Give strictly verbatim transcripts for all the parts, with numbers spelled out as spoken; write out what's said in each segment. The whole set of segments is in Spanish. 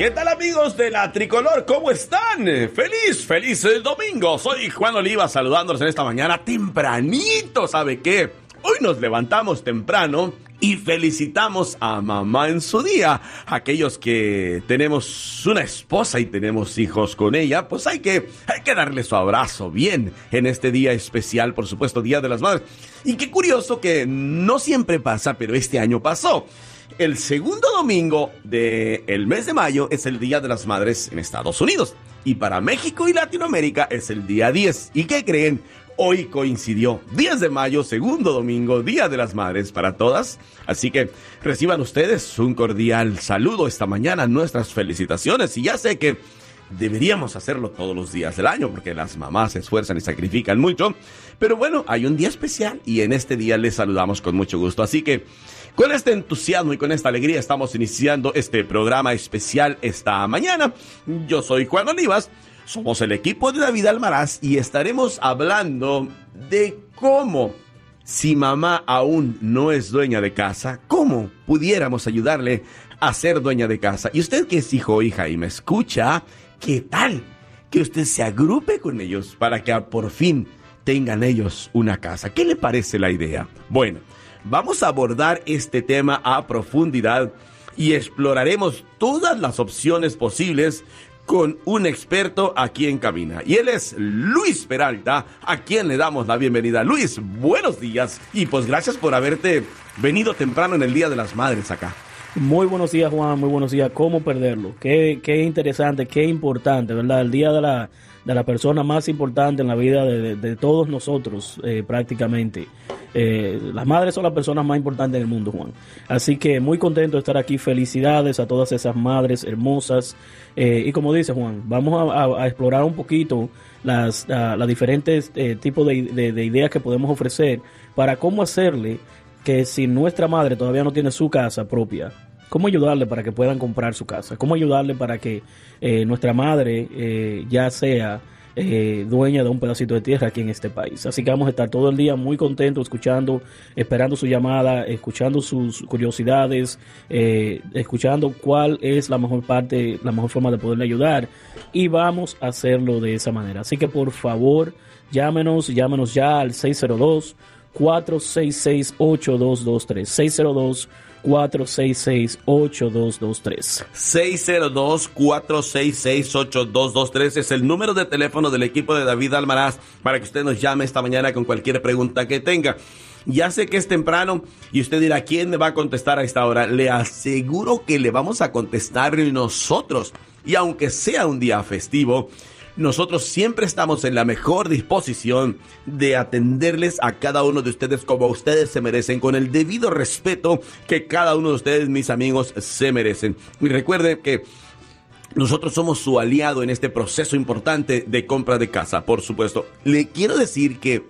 ¿Qué tal, amigos de la Tricolor? ¿Cómo están? Feliz, feliz domingo. Soy Juan Oliva saludándolos en esta mañana tempranito. ¿Sabe qué? Hoy nos levantamos temprano y felicitamos a mamá en su día. Aquellos que tenemos una esposa y tenemos hijos con ella, pues hay que, hay que darle su abrazo bien en este día especial, por supuesto, Día de las Madres. Y qué curioso que no siempre pasa, pero este año pasó. El segundo domingo del mes de mayo es el Día de las Madres en Estados Unidos. Y para México y Latinoamérica es el día diez. ¿Y qué creen? Hoy coincidió diez de mayo, segundo domingo, Día de las Madres para todas. Así que reciban ustedes un cordial saludo esta mañana, nuestras felicitaciones. Y ya sé que deberíamos hacerlo todos los días del año porque las mamás se esfuerzan y sacrifican mucho. Pero bueno, hay un día especial y en este día les saludamos con mucho gusto. Así que con este entusiasmo y con esta alegría estamos iniciando este programa especial esta mañana. Yo soy Juan Olivas, somos el equipo de David Almaraz y estaremos hablando de cómo, si mamá aún no es dueña de casa, cómo pudiéramos ayudarle a ser dueña de casa. Y usted que es hijo o hija y me escucha, ¿qué tal que usted se agrupe con ellos para que por fin tengan ellos una casa? ¿Qué le parece la idea? Bueno, vamos a abordar este tema a profundidad y exploraremos todas las opciones posibles con un experto aquí en cabina. Y él es Luis Peralta, a quien le damos la bienvenida. Luis, buenos días y pues gracias por haberte venido temprano en el Día de las Madres acá. Muy buenos días, Juan, muy buenos días. ¿Cómo perderlo? Qué, qué interesante, qué importante, ¿verdad? El día de la, de la persona más importante en la vida de, de, de todos nosotros, eh, prácticamente. Eh, las madres son las personas más importantes del mundo, Juan. Así que muy contento de estar aquí. Felicidades a todas esas madres hermosas. Eh, y como dice Juan, vamos a, a, a explorar un poquito las, a, las diferentes eh, tipos de, de, de ideas que podemos ofrecer para cómo hacerle que si nuestra madre todavía no tiene su casa propia, cómo ayudarle para que puedan comprar su casa, cómo ayudarle para que eh, nuestra madre eh, ya sea eh, dueña de un pedacito de tierra aquí en este país. Así que vamos a estar todo el día muy contentos, escuchando, esperando su llamada, escuchando sus curiosidades, eh, escuchando cuál es la mejor parte, la mejor forma de poderle ayudar, y vamos a hacerlo de esa manera. Así que por favor, llámenos, llámenos ya al seis cero dos, cuatro seis seis, ocho dos dos tres, seis cero dos, cuatro seis seis, ocho dos dos tres. seis cero dos, cuatro seis seis, ocho dos dos tres es el número de teléfono del equipo de David Almaraz para que usted nos llame esta mañana con cualquier pregunta que tenga. Ya sé que es temprano y usted dirá, ¿quién me va a contestar a esta hora? Le aseguro que le vamos a contestar nosotros. Y aunque sea un día festivo, nosotros siempre estamos en la mejor disposición de atenderles a cada uno de ustedes como ustedes se merecen, con el debido respeto que cada uno de ustedes, mis amigos, se merecen. Y recuerden que nosotros somos su aliado en este proceso importante de compra de casa, por supuesto. Le quiero decir que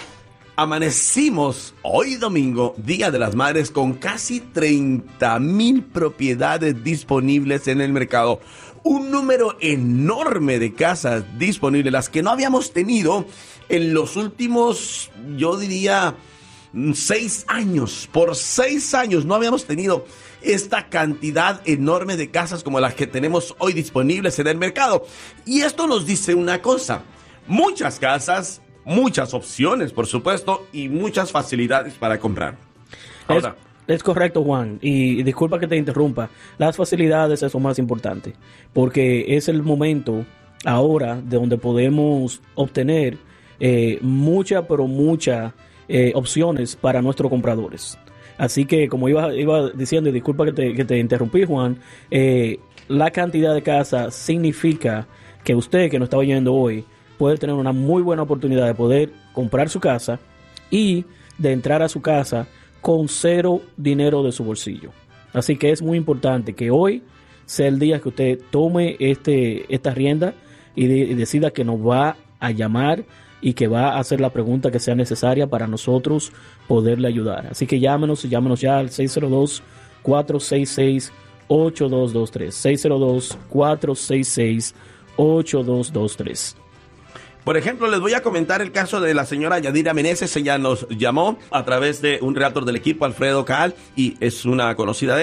amanecimos hoy domingo, Día de las Madres, con casi treinta mil propiedades disponibles en el mercado. Un número enorme de casas disponibles, las que no habíamos tenido en los últimos, yo diría, seis años. Por seis años no habíamos tenido esta cantidad enorme de casas como las que tenemos hoy disponibles en el mercado. Y esto nos dice una cosa: muchas casas, muchas opciones, por supuesto, y muchas facilidades para comprar. Ahora, Es... Es correcto, Juan, y disculpa que te interrumpa. Las facilidades es lo más importante, porque es el momento ahora de donde podemos obtener eh, mucha, pero muchas eh, opciones para nuestros compradores. Así que, como iba, iba diciendo, y disculpa que te, que te interrumpí, Juan, eh, la cantidad de casas significa que usted, que nos está oyendo hoy, puede tener una muy buena oportunidad de poder comprar su casa y de entrar a su casa con cero dinero de su bolsillo. Así que es muy importante que hoy sea el día que usted tome este, esta rienda y, de, y decida que nos va a llamar y que va a hacer la pregunta que sea necesaria para nosotros poderle ayudar. Así que llámenos, llámenos ya al seis cero dos, cuatro seis seis, ocho dos dos tres, seis cero dos, cuatro seis seis, ocho dos dos tres. Por ejemplo, les voy a comentar el caso de la señora Yadira Meneses. Ella nos llamó a través de un redactor del equipo, Alfredo Caal, y es una conocida de él.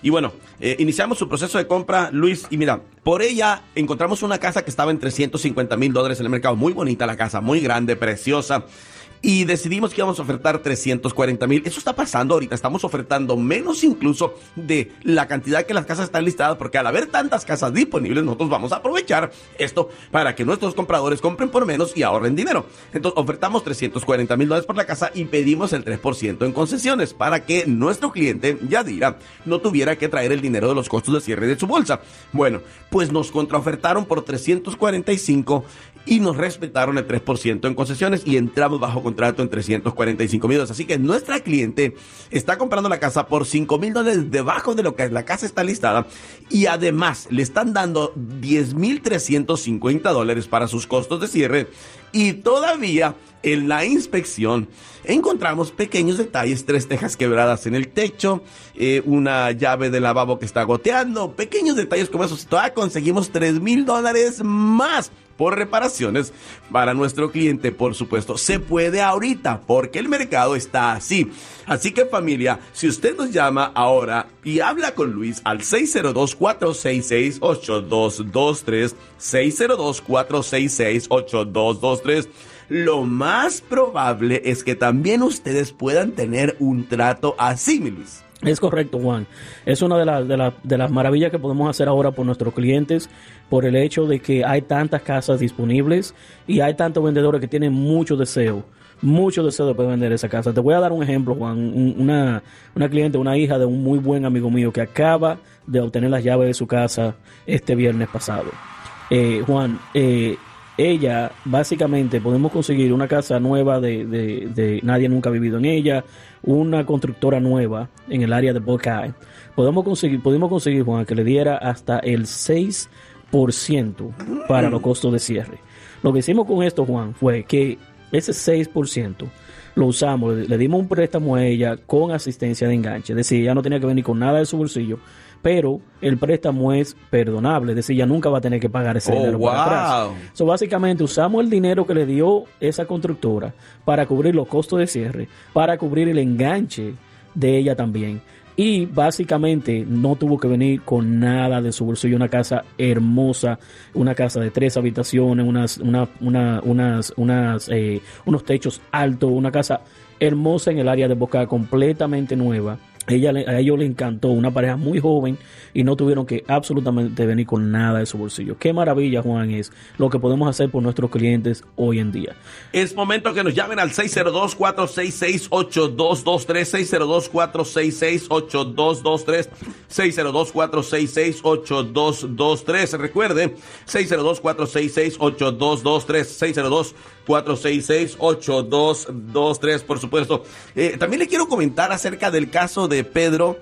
Y bueno, eh, iniciamos su proceso de compra, Luis, y mira, por ella encontramos una casa que estaba en trescientos cincuenta mil dólares en el mercado. Muy bonita la casa, muy grande, preciosa. Y decidimos que íbamos a ofertar trescientos cuarenta mil. Eso está pasando ahorita. Estamos ofertando menos incluso de la cantidad que las casas están listadas, porque al haber tantas casas disponibles, nosotros vamos a aprovechar esto para que nuestros compradores compren por menos y ahorren dinero. Entonces ofertamos trescientos cuarenta mil dólares por la casa y pedimos el tres por ciento en concesiones para que nuestro cliente, Yadira, no tuviera que traer el dinero de los costos de cierre de su bolsa. Bueno, pues nos contraofertaron por trescientos cuarenta y cinco y nos respetaron el tres por ciento en concesiones y entramos bajo contrato en trescientos cuarenta y cinco mil dólares. Así que nuestra cliente está comprando la casa por cinco mil dólares debajo de lo que la casa está listada y además le están dando diez mil trescientos cincuenta dólares para sus costos de cierre y todavía en la inspección encontramos pequeños detalles, tres tejas quebradas en el techo, eh, una llave de lavabo que está goteando, pequeños detalles como esos. Todavía conseguimos tres mil dólares más por reparaciones para nuestro cliente. Por supuesto, se puede ahorita porque el mercado está así. Así que familia, si usted nos llama ahora y habla con Luis al seis cero dos, cuatro seis seis, ocho dos dos tres, seis cero dos, cuatro seis seis, ocho dos dos tres, lo más probable es que también ustedes puedan tener un trato así, mi Luis. Es correcto, Juan. Es una de, la, de, la, de las maravillas que podemos hacer ahora por nuestros clientes, por el hecho de que hay tantas casas disponibles y hay tantos vendedores que tienen mucho deseo, mucho deseo de poder vender esa casa. Te voy a dar un ejemplo, Juan. Un, una, una cliente, una hija de un muy buen amigo mío que acaba de obtener las llaves de su casa este viernes pasado. Eh, Juan, eh, ella, básicamente, podemos conseguir una casa nueva de, de, de nadie nunca ha vivido en ella, una constructora nueva en el área de Buckeye. Podemos conseguir, podemos conseguir, Juan, que le diera hasta el seis por ciento para los costos de cierre. Lo que hicimos con esto, Juan, fue que ese seis por ciento lo usamos, le, le dimos un préstamo a ella con asistencia de enganche. Es decir, ella no tenía que venir con nada de su bolsillo, pero el préstamo es perdonable, es decir, ella nunca va a tener que pagar ese oh, dinero wow. para atrás. So, básicamente usamos el dinero que le dio esa constructora para cubrir los costos de cierre, para cubrir el enganche de ella también. Y básicamente no tuvo que venir con nada de su bolsillo. Una casa hermosa, una casa de tres habitaciones, unas, una, una, unas, unas, eh, unos techos altos, una casa hermosa en el área de Boca, completamente nueva. Ella, a ellos les encantó, una pareja muy joven y no tuvieron que absolutamente venir con nada de su bolsillo. Qué maravilla, Juan, es lo que podemos hacer por nuestros clientes hoy en día. Es momento que nos llamen al seis cero dos, cuatro seis seis, ocho dos dos tres, seis cero dos, cuatro seis seis, ocho dos dos tres, seis cero dos, cuatro seis seis, ocho dos dos tres. Recuerde, seis cero dos, cuatro seis seis, ocho dos dos tres, seis cero dos, cuatro seis seis, ocho dos dos tres, por supuesto. Eh, también le quiero comentar acerca del caso de Pedro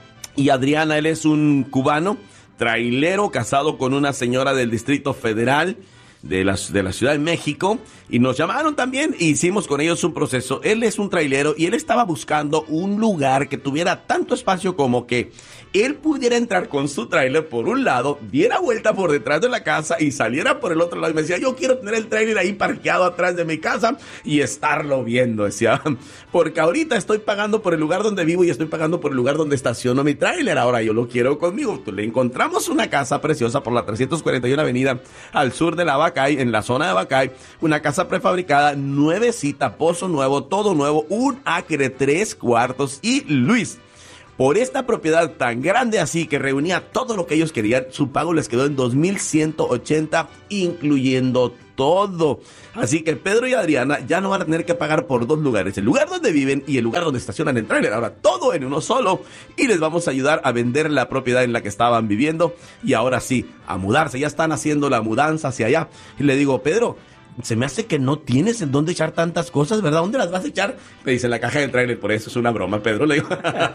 y Adriana. Él es un cubano, trailero, casado con una señora del Distrito Federal de la, de la Ciudad de México, y nos llamaron también e hicimos con ellos un proceso. Él es un trailero y él estaba buscando un lugar que tuviera tanto espacio como que él pudiera entrar con su trailer por un lado, diera vuelta por detrás de la casa y saliera por el otro lado. Y me decía, yo quiero tener el trailer ahí parqueado atrás de mi casa y estarlo viendo, decía, porque ahorita estoy pagando por el lugar donde vivo y estoy pagando por el lugar donde estaciono mi trailer. Ahora yo lo quiero conmigo. Le encontramos una casa preciosa por la trescientos cuarenta y uno avenida al sur de la Bacay, en la zona de Bacay, una casa prefabricada, nuevecita, pozo nuevo, todo nuevo, un acre, tres cuartos. Y Luis, por esta propiedad tan grande así que reunía todo lo que ellos querían, su pago les quedó en dos mil ciento ochenta, incluyendo todo. Así que Pedro y Adriana ya no van a tener que pagar por dos lugares, el lugar donde viven y el lugar donde estacionan el tráiler. Ahora todo en uno solo, y les vamos a ayudar a vender la propiedad en la que estaban viviendo y ahora sí, a mudarse. Ya están haciendo la mudanza hacia allá. Y le digo, Pedro, se me hace que no tienes en dónde echar tantas cosas, ¿verdad? ¿Dónde las vas a echar? Me dice, en la caja del tráiler. Por eso es una broma, Pedro, le digo.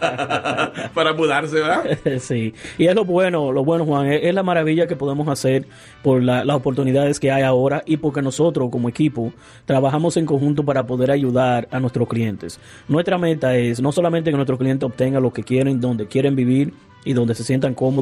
Para mudarse, ¿verdad? Sí, y es lo bueno, lo bueno, Juan, es, es la maravilla que podemos hacer por la, las oportunidades que hay ahora y porque nosotros como equipo trabajamos en conjunto para poder ayudar a nuestros clientes. Nuestra meta es no solamente que nuestros clientes obtengan lo que quieren, donde quieren vivir y donde se sientan cómodos,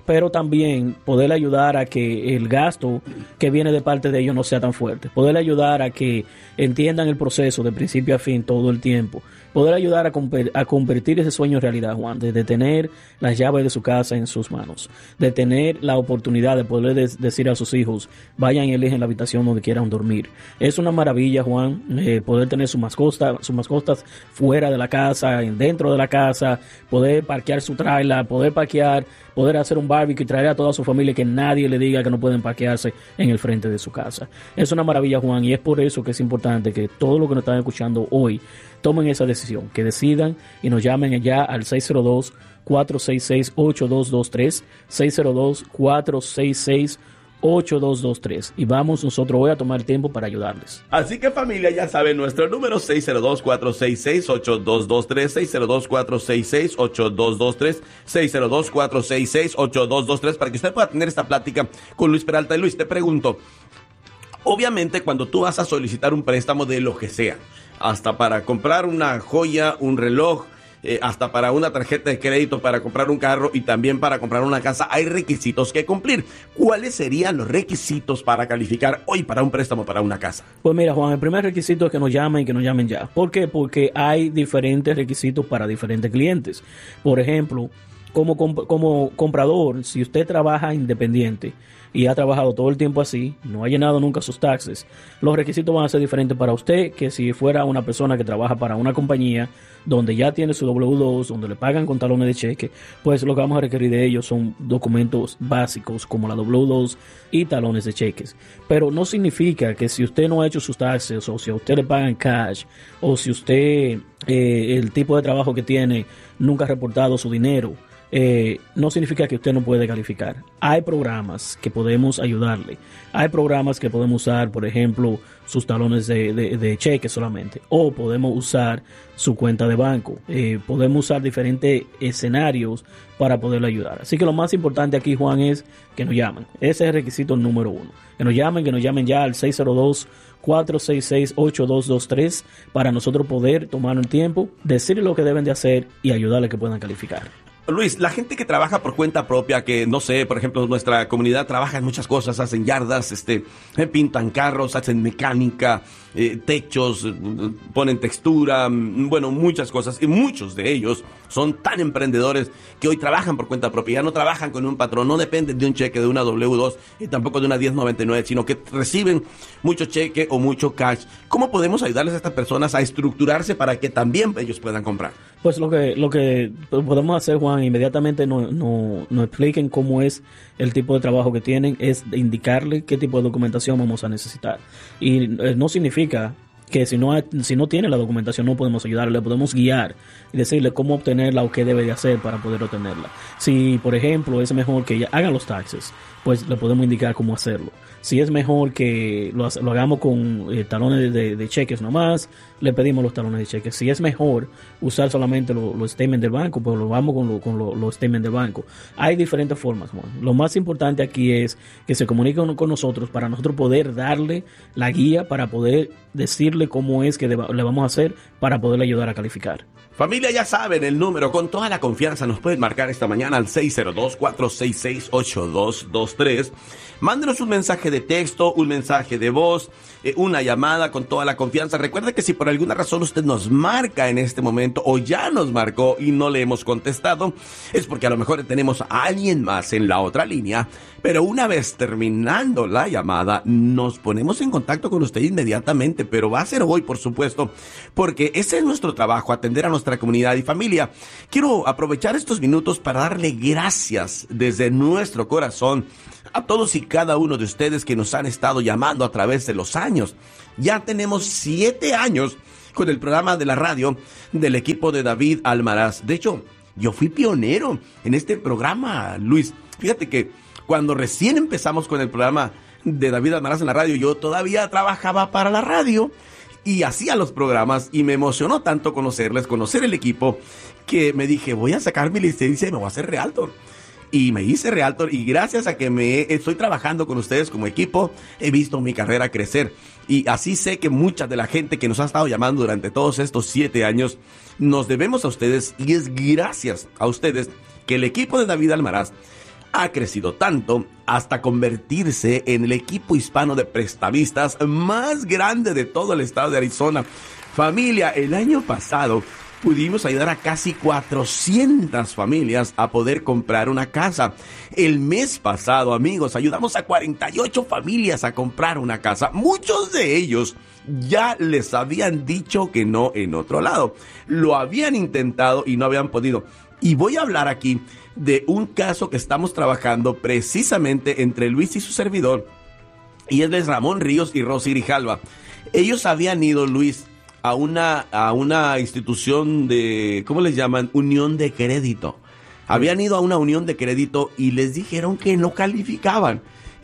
pero también poder ayudar a que el gasto que viene de parte de ellos no sea tan fuerte, poder ayudar a que entiendan el proceso de principio a fin todo el tiempo, poder ayudar a, conver- a convertir ese sueño en realidad, Juan, de, de tener las llaves de su casa en sus manos, de tener la oportunidad de poder des- decir a sus hijos, vayan y eligen la habitación donde quieran dormir. Es una maravilla, Juan, eh, poder tener sus mascotas, sus mascotas fuera de la casa, dentro de la casa, poder parquear su trailer, poder parquear, poder hacer un barbecue y traer a toda su familia, que nadie le diga que no pueden parquearse en el frente de su casa. Es una maravilla, Juan, y es por eso que es importante que todos los que nos están escuchando hoy tomen esa decisión, que decidan y nos llamen ya al seis cero dos, cuatro seis seis, ocho dos dos tres, seis cero dos, cuatro seis seis, ocho dos dos tres, y vamos nosotros hoy a tomar tiempo para ayudarles. Así que familia, ya saben nuestro número seis cero dos, cuatro seis seis, ocho dos dos tres, seis cero dos, cuatro seis seis, ocho dos dos tres, seis cero dos, cuatro seis seis, ocho dos dos tres, para que usted pueda tener esta plática con Luis Peralta. Y Luis, te pregunto, obviamente cuando tú vas a solicitar un préstamo de lo que sea, hasta para comprar una joya, un reloj, eh, hasta para una tarjeta de crédito, para comprar un carro y también para comprar una casa, hay requisitos que cumplir. ¿Cuáles serían los requisitos para calificar hoy para un préstamo para una casa? Pues mira, Juan, el primer requisito es que nos llamen, que nos llamen ya. ¿Por qué? Porque hay diferentes requisitos para diferentes clientes. Por ejemplo, como, comp- como comprador, si usted trabaja independiente y ha trabajado todo el tiempo así, no ha llenado nunca sus taxes, los requisitos van a ser diferentes para usted que si fuera una persona que trabaja para una compañía donde ya tiene su doble u dos, donde le pagan con talones de cheque, pues lo que vamos a requerir de ellos son documentos básicos como la doble u dos y talones de cheques. Pero no significa que si usted no ha hecho sus taxes, o si a usted le pagan cash, o si usted, eh, el tipo de trabajo que tiene, nunca ha reportado su dinero, Eh, no significa que usted no puede calificar. Hay programas que podemos ayudarle. Hay programas que podemos usar, por ejemplo, sus talones de, de, de cheque solamente. O podemos usar su cuenta de banco. Eh, podemos usar diferentes escenarios para poderle ayudar. Así que lo más importante aquí, Juan, es que nos llamen. Ese es el requisito número uno. Que nos llamen, que nos llamen ya al seis cero dos, cuatro seis seis, ocho dos dos tres para nosotros poder tomar un tiempo, decirles lo que deben de hacer y ayudarles a que puedan calificar. Luis, la gente que trabaja por cuenta propia, que no sé, por ejemplo, nuestra comunidad trabaja en muchas cosas, hacen yardas, este, eh, pintan carros, hacen mecánica, eh, techos, eh, ponen textura, mm, bueno, muchas cosas, y muchos de ellos son tan emprendedores que hoy trabajan por cuenta propia, ya no trabajan con un patrón, no dependen de un cheque de una doble u dos y tampoco de una diez noventa y nueve, sino que reciben mucho cheque o mucho cash. ¿Cómo podemos ayudarles a estas personas a estructurarse para que también ellos puedan comprar? Pues lo que lo que podemos hacer, Juan, inmediatamente nos no, no expliquen cómo es el tipo de trabajo que tienen, es indicarle qué tipo de documentación vamos a necesitar. Y eh, no significa que si no, hay, si no tiene la documentación no podemos ayudarle, le podemos guiar y decirle cómo obtenerla o qué debe de hacer para poder obtenerla. Si, por ejemplo, es mejor que ella haga los taxes, pues le podemos indicar cómo hacerlo. Si es mejor que lo, lo hagamos con eh, talones de, de cheques nomás, le pedimos los talones de cheques. Si es mejor usar solamente los lo statements del banco, pues lo vamos con los con lo, lo statements del banco. Hay diferentes formas, Juan. Lo más importante aquí es que se comuniquen con nosotros para nosotros poder darle la guía, para poder decirle cómo es que le vamos a hacer para poderle ayudar a calificar. Familia, ya saben el número, con toda la confianza nos pueden marcar esta mañana al seis cero dos, cuatro seis seis, ocho dos dos tres. Mándenos un mensaje de texto, un mensaje de voz, eh, una llamada con toda la confianza. Recuerde que si por alguna razón usted nos marca en este momento o ya nos marcó y no le hemos contestado, es porque a lo mejor tenemos a alguien más en la otra línea. Pero una vez terminando la llamada, nos ponemos en contacto con usted inmediatamente, pero va a ser hoy, por supuesto, porque ese es nuestro trabajo, atender a nuestra comunidad y familia. Quiero aprovechar estos minutos para darle gracias desde nuestro corazón a todos y cada uno de ustedes que nos han estado llamando a través de los años. Ya tenemos siete años con el programa de la radio del equipo de David Almaraz. De hecho, yo fui pionero en este programa, Luis. Fíjate que cuando recién empezamos con el programa de David Almaraz en la radio, yo todavía trabajaba para la radio y hacía los programas, y me emocionó tanto conocerles, conocer el equipo, que me dije, voy a sacar mi licencia y me voy a hacer realtor. Y me hice realtor, y gracias a que me estoy trabajando con ustedes como equipo, he visto mi carrera crecer. Y así sé que mucha de la gente que nos ha estado llamando durante todos estos siete años, nos debemos a ustedes, y es gracias a ustedes que el equipo de David Almaraz ha crecido tanto hasta convertirse en el equipo hispano de prestamistas más grande de todo el estado de Arizona. Familia, el año pasado pudimos ayudar a casi cuatrocientas familias a poder comprar una casa. El mes pasado, amigos, ayudamos a cuarenta y ocho familias a comprar una casa. Muchos de ellos ya les habían dicho que no en otro lado. Lo habían intentado y no habían podido. Y voy a hablar aquí de un caso que estamos trabajando precisamente entre Luis y su servidor. Y es de Ramón Ríos y Rosy Grijalva. Ellos habían ido, Luis, a una, a una institución de, ¿cómo les llaman? Unión de crédito. Habían ido a una unión de crédito y les dijeron que no calificaban.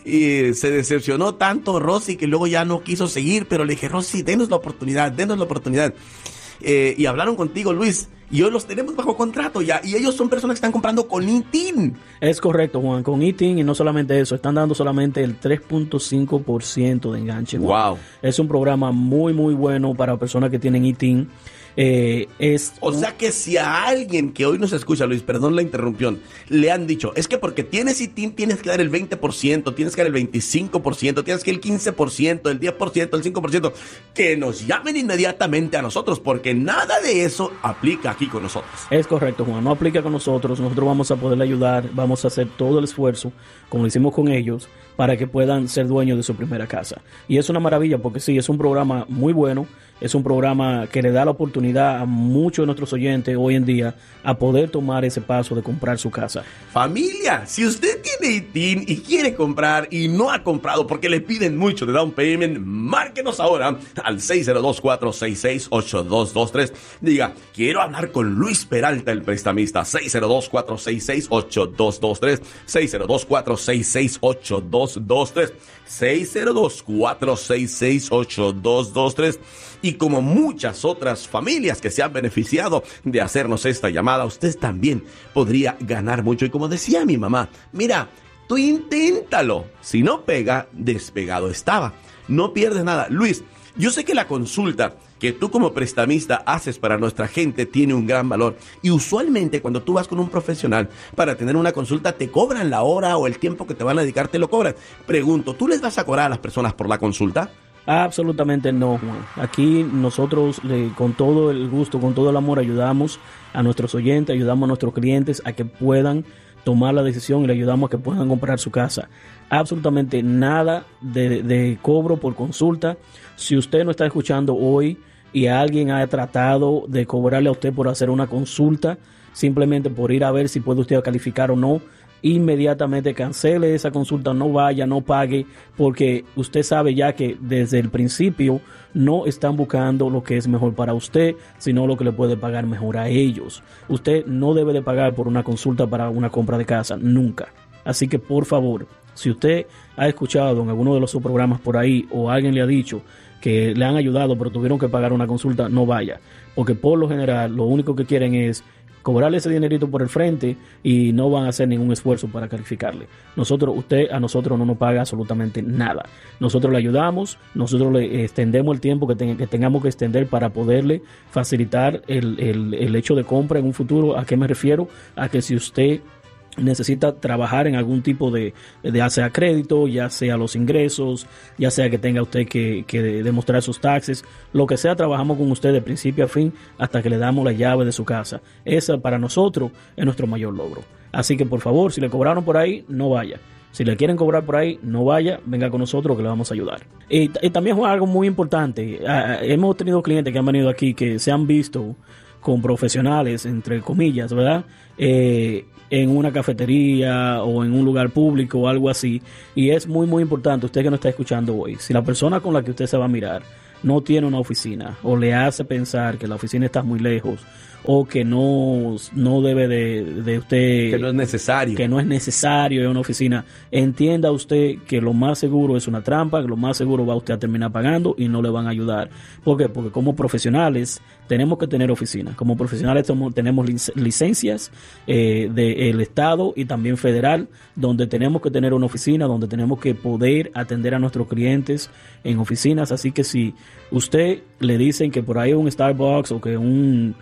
Y se decepcionó tanto Rosy que luego ya no quiso seguir, pero le dije, Rosy, denos la oportunidad, denos la oportunidad. Eh, y hablaron contigo, Luis, y hoy los tenemos bajo contrato ya, y ellos son personas que están comprando con I T I N. Es correcto, Juan, con I T I N, y no solamente eso, están dando solamente el tres punto cinco por ciento de enganche. Juan. Wow. Es un programa muy, muy bueno para personas que tienen I T I N. Eh, es o sea que si a alguien que hoy nos escucha, Luis, perdón la interrupción, le han dicho, es que porque tienes I T I N tienes que dar el veinte por ciento, tienes que dar el veinticinco por ciento, tienes que el quince por ciento, el diez por ciento, el cinco por ciento, que nos llamen inmediatamente a nosotros, porque nada de eso aplica aquí con nosotros. Es correcto, Juan, no aplica con nosotros. Nosotros vamos a poderle ayudar, vamos a hacer todo el esfuerzo, como lo hicimos con ellos, para que puedan ser dueños de su primera casa. Y es una maravilla, porque sí, es un programa muy bueno. Es un programa que le da la oportunidad a muchos de nuestros oyentes hoy en día a poder tomar ese paso de comprar su casa. Familia, si usted tiene I T I N y quiere comprar y no ha comprado porque le piden mucho de down payment, márquenos ahora al seis cero dos, cuatro seis seis, ocho dos dos tres. Diga, quiero hablar con Luis Peralta, el prestamista. seis cero dos, cuatro seis seis, ocho dos dos tres. seis cero dos, cuatro seis seis, ocho dos dos tres. seis cero dos, cuatro seis seis, ocho dos dos tres. Y como muchas otras familias que se han beneficiado de hacernos esta llamada, usted también podría ganar mucho. Y como decía mi mamá, mira, tú inténtalo. Si no pega, despegado estaba. No pierdes nada. Luis, yo sé que la consulta que tú como prestamista haces para nuestra gente tiene un gran valor. Y usualmente cuando tú vas con un profesional para tener una consulta, te cobran la hora o el tiempo que te van a dedicar, te lo cobran. Pregunto, ¿tú les vas a cobrar a las personas por la consulta? Absolutamente no, Juan. Aquí nosotros le, con todo el gusto, con todo el amor, ayudamos a nuestros oyentes, ayudamos a nuestros clientes a que puedan tomar la decisión y le ayudamos a que puedan comprar su casa. Absolutamente nada de, de cobro por consulta. Si usted no está escuchando hoy y alguien ha tratado de cobrarle a usted por hacer una consulta, simplemente por ir a ver si puede usted calificar o no, inmediatamente cancele esa consulta, no vaya, no pague, porque usted sabe ya que desde el principio no están buscando lo que es mejor para usted, sino lo que le puede pagar mejor a ellos. Usted no debe de pagar por una consulta para una compra de casa, nunca. Así que por favor, si usted ha escuchado en alguno de los subprogramas por ahí o alguien le ha dicho que le han ayudado pero tuvieron que pagar una consulta, no vaya, porque por lo general lo único que quieren es cobrarle ese dinerito por el frente y no van a hacer ningún esfuerzo para calificarle. Nosotros, usted a nosotros no nos paga absolutamente nada. Nosotros le ayudamos, nosotros le extendemos el tiempo que, ten, que tengamos que extender para poderle facilitar el, el, el hecho de compra en un futuro. ¿A qué me refiero? A que si usted necesita trabajar en algún tipo de, de ya sea crédito, ya sea los ingresos, ya sea que tenga usted que, que demostrar sus taxes, lo que sea, trabajamos con usted de principio a fin hasta que le damos la llave de su casa. Esa para nosotros es nuestro mayor logro. Así que por favor, si le cobraron por ahí, no vaya. Si le quieren cobrar por ahí, no vaya, venga con nosotros que le vamos a ayudar. Y, y también es algo muy importante. Uh, hemos tenido clientes que han venido aquí que se han visto con profesionales, entre comillas, ¿verdad? Eh, en una cafetería o en un lugar público o algo así. Y es muy, muy importante, usted que nos está escuchando hoy, si la persona con la que usted se va a mirar no tiene una oficina o le hace pensar que la oficina está muy lejos o que no, no debe de, de usted... Que no es necesario. Que no es necesario en una oficina. Entienda usted que lo más seguro es una trampa, que lo más seguro va usted a terminar pagando y no le van a ayudar. ¿Por qué? Porque como profesionales tenemos que tener oficina. Como profesionales tenemos licencias eh, del Estado y también federal, donde tenemos que tener una oficina, donde tenemos que poder atender a nuestros clientes en oficinas. Así que si usted le dicen que por ahí un Starbucks o que un... un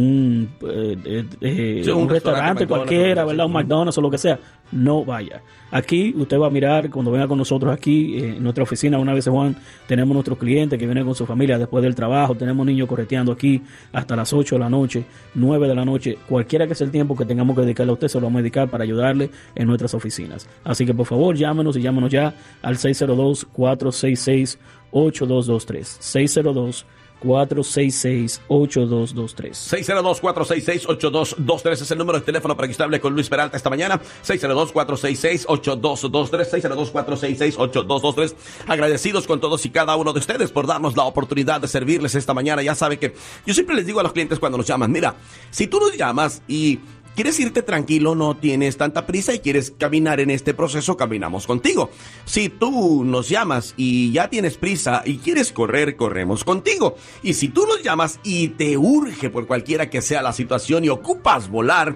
un, eh, eh, eh, sí, un, un restaurante, restaurante cualquiera, ¿verdad? Un McDonald's o lo que sea, no vaya. Aquí usted va a mirar, cuando venga con nosotros aquí, eh, en nuestra oficina, una vez, Juan, tenemos nuestros clientes que vienen con su familia después del trabajo, tenemos niños correteando aquí hasta las ocho de la noche, nueve de la noche, cualquiera que sea el tiempo que tengamos que dedicarle a usted, se lo vamos a dedicar para ayudarle en nuestras oficinas. Así que por favor, llámenos y llámenos ya al seis cero dos, cuatro seis seis, ocho dos dos tres, seis cero dos, cuatro seis seis, ocho dos dos tres. seis cero dos, cuatro seis seis, ocho dos dos tres es el número de teléfono para que usted hable con Luis Peralta esta mañana. seis cero dos, cuatro seis seis, ocho dos dos tres, seis cero dos, cuatro seis seis, ocho dos dos tres. Agradecidos con todos y cada uno de ustedes por darnos la oportunidad de servirles esta mañana. Ya sabe que yo siempre les digo a los clientes cuando nos llaman, mira, si tú nos llamas y quieres irte tranquilo, no tienes tanta prisa y quieres caminar en este proceso, caminamos contigo. Si tú nos llamas y ya tienes prisa y quieres correr, corremos contigo. Y si tú nos llamas y te urge por cualquiera que sea la situación y ocupas volar,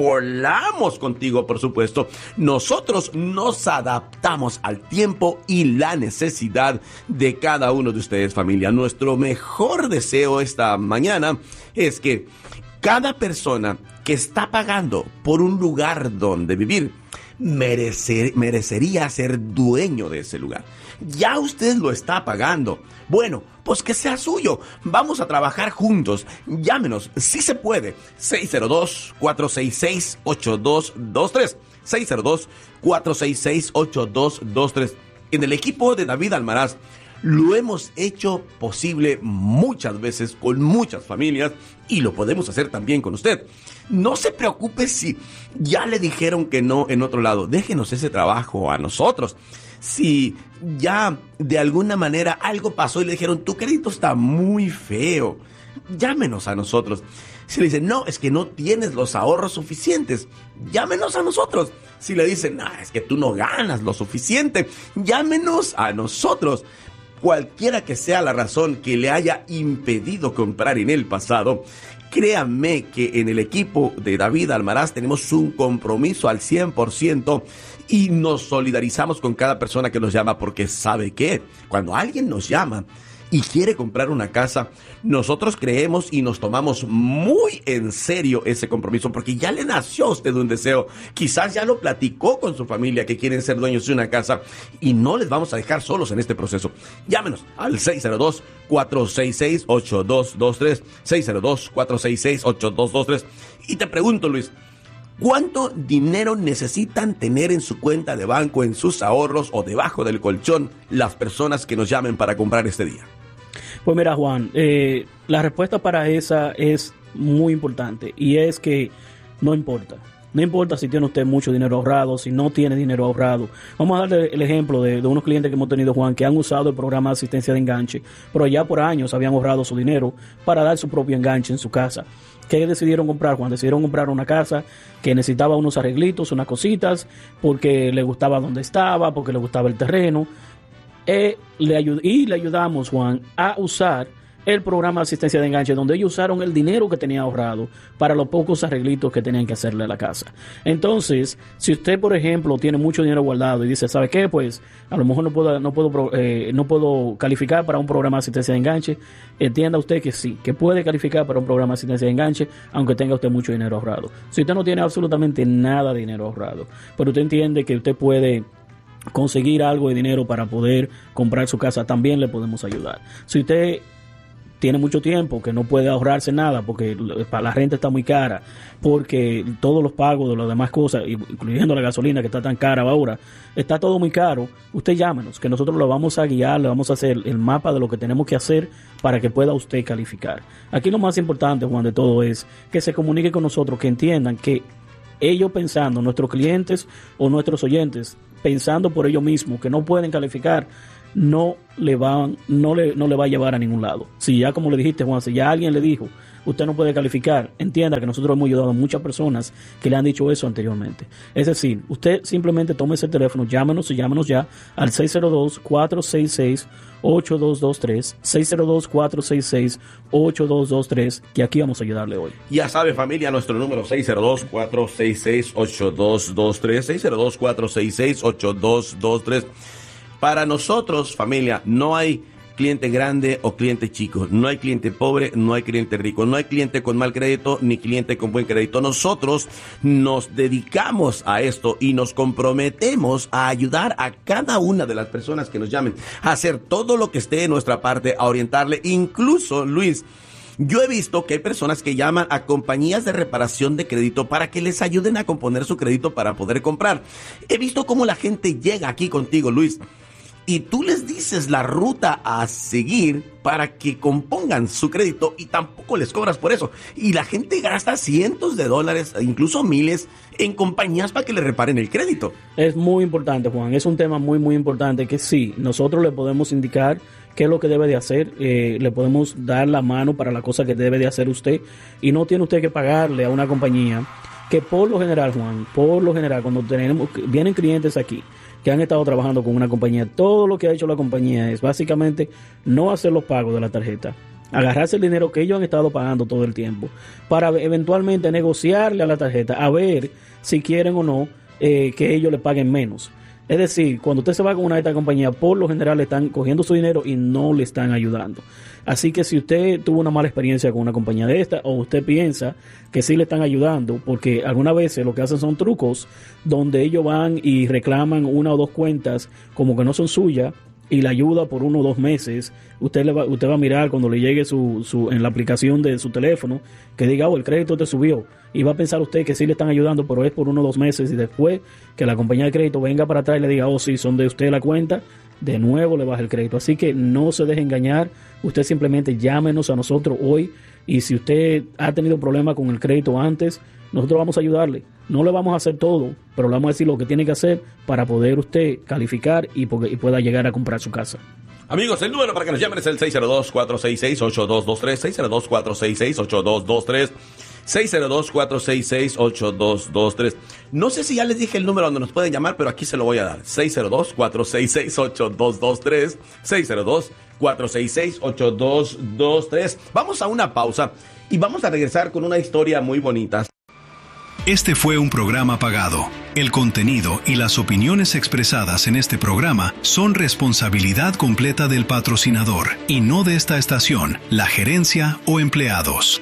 volamos contigo, por supuesto. Nosotros nos adaptamos al tiempo y la necesidad de cada uno de ustedes, familia. Nuestro mejor deseo esta mañana es que cada persona que está pagando por un lugar donde vivir merecer, merecería ser dueño de ese lugar. Ya usted lo está pagando. Bueno, pues que sea suyo. Vamos a trabajar juntos. Llámenos, si se puede. seis cero dos, cuatro seis seis, ocho dos dos tres. seis cero dos, cuatro seis seis, ocho dos dos tres. En el equipo de David Almaraz lo hemos hecho posible muchas veces con muchas familias y lo podemos hacer también con usted. No se preocupe si ya le dijeron que no en otro lado. Déjenos ese trabajo a nosotros. Si ya de alguna manera algo pasó y le dijeron, tu crédito está muy feo, llámenos a nosotros. Si le dicen, no, es que no tienes los ahorros suficientes, llámenos a nosotros. Si le dicen, no, es que tú no ganas lo suficiente, llámenos a nosotros. Cualquiera que sea la razón que le haya impedido comprar en el pasado, créanme que en el equipo de David Almaraz tenemos un compromiso al cien por ciento y nos solidarizamos con cada persona que nos llama, porque ¿sabe qué? Cuando alguien nos llama y quiere comprar una casa, nosotros creemos y nos tomamos muy en serio ese compromiso, porque ya le nació a usted un deseo, quizás ya lo platicó con su familia que quieren ser dueños de una casa y no les vamos a dejar solos en este proceso. Llámenos al seis cero dos, cuatro seis seis, ocho dos dos tres, seis cero dos, cuatro seis seis, ocho dos dos tres. Y te pregunto, Luis, ¿cuánto dinero necesitan tener en su cuenta de banco, en sus ahorros o debajo del colchón las personas que nos llamen para comprar este día? Pues mira, Juan, eh, la respuesta para esa es muy importante y es que no importa. No importa si tiene usted mucho dinero ahorrado, si no tiene dinero ahorrado. Vamos a darle el ejemplo de, de unos clientes que hemos tenido, Juan, que han usado el programa de asistencia de enganche, pero ya por años habían ahorrado su dinero para dar su propio enganche en su casa. ¿Qué decidieron comprar, Juan? Decidieron comprar una casa que necesitaba unos arreglitos, unas cositas, porque le gustaba donde estaba, porque le gustaba el terreno. Eh, le ayud- y le ayudamos, Juan, a usar el programa de asistencia de enganche, donde ellos usaron el dinero que tenían ahorrado para los pocos arreglitos que tenían que hacerle a la casa. Entonces, si usted, por ejemplo, tiene mucho dinero guardado y dice, ¿sabe qué? Pues a lo mejor no puedo, no puedo, eh, no puedo calificar para un programa de asistencia de enganche. Entienda usted que sí, que puede calificar para un programa de asistencia de enganche, aunque tenga usted mucho dinero ahorrado. Si usted no tiene absolutamente nada de dinero ahorrado, pero usted entiende que usted puede conseguir algo de dinero para poder comprar su casa, también le podemos ayudar. Si usted tiene mucho tiempo que no puede ahorrarse nada porque la renta está muy cara, porque todos los pagos de las demás cosas, incluyendo la gasolina que está tan cara ahora, está todo muy caro, usted llámenos, que nosotros lo vamos a guiar, le vamos a hacer el mapa de lo que tenemos que hacer para que pueda usted calificar. Aquí lo más importante, Juan, de todo es que se comunique con nosotros, que entiendan que ellos pensando, nuestros clientes o nuestros oyentes, pensando por ellos mismos que no pueden calificar, no le van, no le, no le va a llevar a ningún lado. Si ya, como le dijiste, Juan, si ya alguien le dijo, usted no puede calificar, entienda que nosotros hemos ayudado a muchas personas que le han dicho eso anteriormente. Es decir, usted simplemente tome ese teléfono, llámenos y llámenos ya al seis cero dos, cuatro seis seis, ocho dos dos tres, seis cero dos, cuatro seis seis, ocho dos dos tres, que aquí vamos a ayudarle hoy. Ya sabe, familia, nuestro número seis cero dos, cuatro seis seis, ocho dos dos tres, seis cero dos, cuatro seis seis, ocho dos dos tres. Para nosotros, familia, no hay cliente grande o cliente chico. No hay cliente pobre, no hay cliente rico, no hay cliente con mal crédito ni cliente con buen crédito. Nosotros nos dedicamos a esto y nos comprometemos a ayudar a cada una de las personas que nos llamen, a hacer todo lo que esté en nuestra parte, a orientarle. Incluso, Luis, yo he visto que hay personas que llaman a compañías de reparación de crédito para que les ayuden a componer su crédito para poder comprar. He visto cómo la gente llega aquí contigo, Luis, y tú les dices la ruta a seguir para que compongan su crédito y tampoco les cobras por eso. Y la gente gasta cientos de dólares, incluso miles, en compañías para que le reparen el crédito. Es muy importante, Juan. Es un tema muy, muy importante que sí, nosotros le podemos indicar qué es lo que debe de hacer. Eh, le podemos dar la mano para la cosa que debe de hacer usted. Y no tiene usted que pagarle a una compañía que por lo general, Juan, por lo general, cuando tenemos vienen clientes aquí que han estado trabajando con una compañía, todo lo que ha hecho la compañía es básicamente no hacer los pagos de la tarjeta, agarrarse el dinero que ellos han estado pagando todo el tiempo para eventualmente negociarle a la tarjeta a ver si quieren o no eh, que ellos le paguen menos. Es decir, cuando usted se va con una de estas compañías, por lo general le están cogiendo su dinero y no le están ayudando. Así que si usted tuvo una mala experiencia con una compañía de esta, o usted piensa que sí le están ayudando, porque algunas veces lo que hacen son trucos donde ellos van y reclaman una o dos cuentas como que no son suyas y la ayuda por uno o dos meses, usted le va, usted va a mirar cuando le llegue su, su en la aplicación de su teléfono que diga, oh, el crédito te subió, y va a pensar usted que sí le están ayudando, pero es por uno o dos meses, y después que la compañía de crédito venga para atrás y le diga, oh, sí, son de usted la cuenta, de nuevo le baja el crédito. Así que no se deje engañar, usted simplemente llámenos a nosotros hoy, y si usted ha tenido problemas con el crédito antes, nosotros vamos a ayudarle. No le vamos a hacer todo, pero le vamos a decir lo que tiene que hacer para poder usted calificar y, porque, y pueda llegar a comprar su casa. Amigos, el número para que nos llamen es el seis cero dos, cuatro seis seis, ocho dos dos tres, seis cero dos, cuatro seis seis, ocho dos dos tres, seis cero dos, cuatro seis seis, ocho dos dos tres. No sé si ya les dije el número donde nos pueden llamar, pero aquí se lo voy a dar. seis cero dos, cuatro seis seis, ocho dos dos tres, seis cero dos, cuatro seis seis, ocho dos dos tres. Vamos a una pausa y vamos a regresar con una historia muy bonita. Este fue un programa pagado. El contenido y las opiniones expresadas en este programa son responsabilidad completa del patrocinador y no de esta estación, la gerencia o empleados.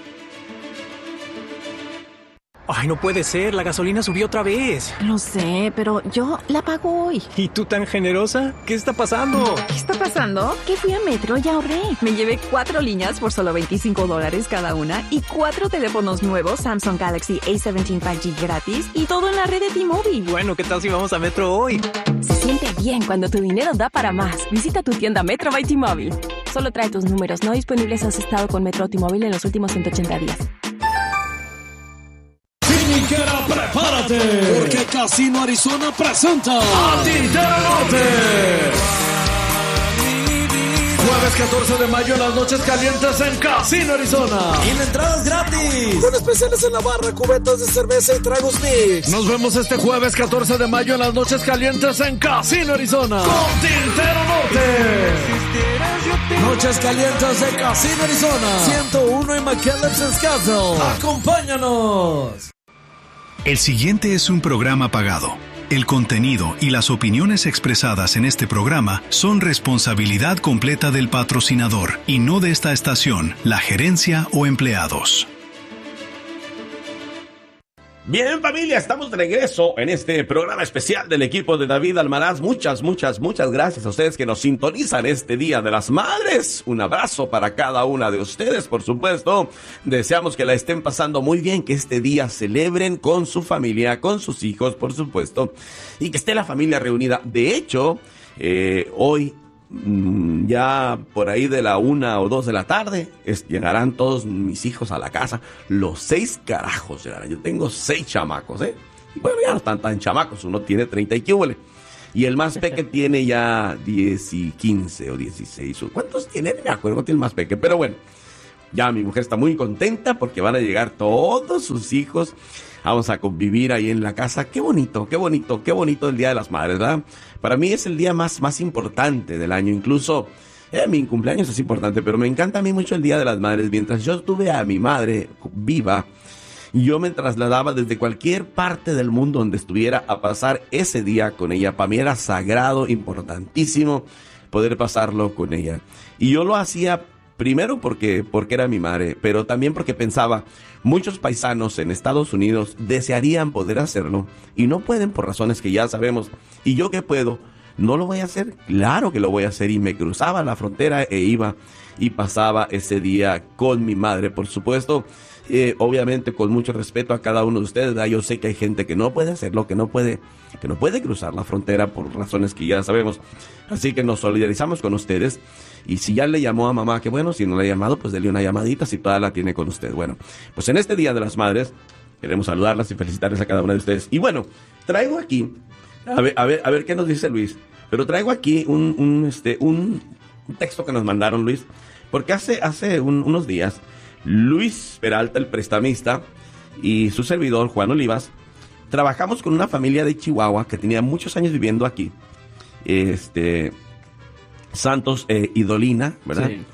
Ay, no puede ser, la gasolina subió otra vez. Lo sé, pero yo la pago hoy. ¿Y tú tan generosa? ¿Qué está pasando? ¿Qué está pasando? Que fui a Metro y ahorré. Me llevé cuatro líneas por solo veinticinco dólares cada una y cuatro teléfonos nuevos Samsung Galaxy A diecisiete cinco G gratis y todo en la red de T-Mobile. Bueno, ¿qué tal si vamos a Metro hoy? Se siente bien cuando tu dinero da para más. Visita tu tienda Metro by T-Mobile. Solo trae tus números no disponibles si has estado con Metro o T-Mobile en los últimos ciento ochenta días. Tiniquera, prepárate, porque Casino Arizona presenta a Tintero Norte. Jueves catorce de mayo en las noches calientes en Casino Arizona. Y la entrada es gratis. Con especiales en la barra, cubetas de cerveza y tragos mix. Nos vemos este jueves catorce de mayo en las noches calientes en Casino Arizona. Con Tintero Norte. Noches calientes de Casino Arizona. ciento uno en McAllen, Scottsdale. Acompáñanos. El siguiente es un programa pagado. El contenido y las opiniones expresadas en este programa son responsabilidad completa del patrocinador y no de esta estación, la gerencia o empleados. Bien, familia, estamos de regreso en este programa especial del equipo de David Almaraz. Muchas, muchas, muchas gracias a ustedes que nos sintonizan este Día de las Madres. Un abrazo para cada una de ustedes, por supuesto. Deseamos que la estén pasando muy bien, que este día celebren con su familia, con sus hijos, por supuesto, y que esté la familia reunida. De hecho, eh, hoy... ya por ahí de la una o dos de la tarde es, llegarán todos mis hijos a la casa. Los seis carajos llegarán. Yo tengo seis chamacos, ¿eh? Bueno, ya no están tan chamacos. Uno tiene treinta y quíbole. Y el más peque tiene ya diez y quince o dieciséis. ¿Cuántos tiene? Me acuerdo que tiene el más peque. Pero bueno, ya mi mujer está muy contenta porque van a llegar todos sus hijos. Vamos a convivir ahí en la casa. Qué bonito, qué bonito, qué bonito el Día de las Madres, ¿verdad? Para mí es el día más, más importante del año. Incluso eh, mi cumpleaños es importante, pero me encanta a mí mucho el Día de las Madres. Mientras yo tuve a mi madre viva, yo me trasladaba desde cualquier parte del mundo donde estuviera a pasar ese día con ella. Para mí era sagrado, importantísimo. poder pasarlo con ella. Y yo lo hacía primero porque, porque era mi madre, pero también porque pensaba, muchos paisanos en Estados Unidos desearían poder hacerlo y no pueden por razones que ya sabemos. ¿Y yo qué puedo? ¿No lo voy a hacer? Claro que lo voy a hacer. Y me cruzaba la frontera e iba y pasaba ese día con mi madre, por supuesto. Eh, obviamente con mucho respeto a cada uno de ustedes, ¿verdad? Yo sé que hay gente que no puede hacerlo, que no puede, que no puede cruzar la frontera por razones que ya sabemos. Así que nos solidarizamos con ustedes. Y si ya le llamó a mamá, que bueno, si no le ha llamado, pues dele una llamadita si todavía la tiene con usted. Bueno, pues en este Día de las Madres queremos saludarlas y felicitarles a cada una de ustedes. Y bueno, traigo aquí, a ver, a ver, a ver qué nos dice Luis, pero traigo aquí un, un, este, un texto que nos mandaron, Luis, porque hace, hace un, unos días Luis Peralta, el prestamista, y su servidor, Juan Olivas, trabajamos con una familia de Chihuahua que tenía muchos años viviendo aquí, este, Santos eh, y Dolina, ¿verdad? Sí.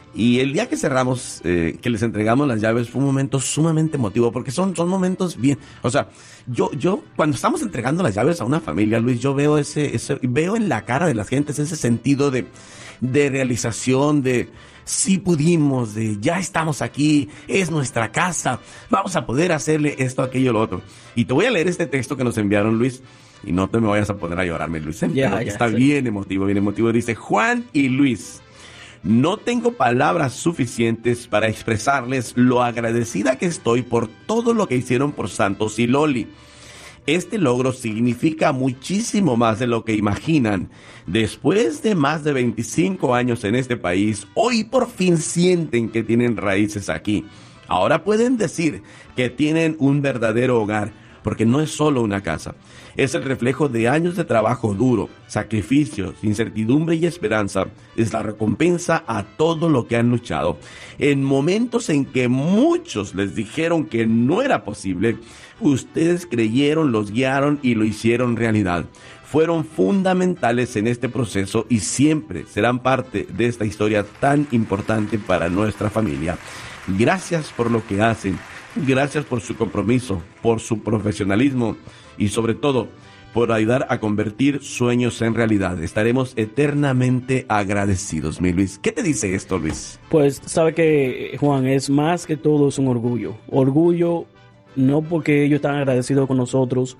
Y el día que cerramos, eh, que les entregamos las llaves, fue un momento sumamente emotivo, porque son, son momentos bien, o sea, yo, yo, cuando estamos entregando las llaves a una familia, Luis, yo veo ese, ese, veo en la cara de las gentes ese sentido de, de realización, de sí pudimos, de ya estamos aquí, es nuestra casa, vamos a poder hacerle esto, aquello, lo otro. Y te voy a leer este texto que nos enviaron, Luis, y no te me vayas a poner a llorarme, Luis. ¿eh? Ya, ya, está sí. bien emotivo, bien emotivo. Dice, Juan y Luis, no tengo palabras suficientes para expresarles lo agradecida que estoy por todo lo que hicieron por Santos y Loli. Este logro significa muchísimo más de lo que imaginan. Después de más de veinticinco años en este país, hoy por fin sienten que tienen raíces aquí. Ahora pueden decir que tienen un verdadero hogar, porque no es solo una casa. Es el reflejo de años de trabajo duro, sacrificios, incertidumbre y esperanza. Es la recompensa a todo lo que han luchado. En momentos en que muchos les dijeron que no era posible, ustedes creyeron, los guiaron y lo hicieron realidad. Fueron fundamentales en este proceso y siempre serán parte de esta historia tan importante para nuestra familia. Gracias por lo que hacen. Gracias por su compromiso, por su profesionalismo y sobre todo por ayudar a convertir sueños en realidad. Estaremos eternamente agradecidos, mi Luis. ¿Qué te dice esto, Luis? Pues sabe que, Juan, es más que todo es un orgullo. Orgullo no porque ellos están agradecidos con nosotros,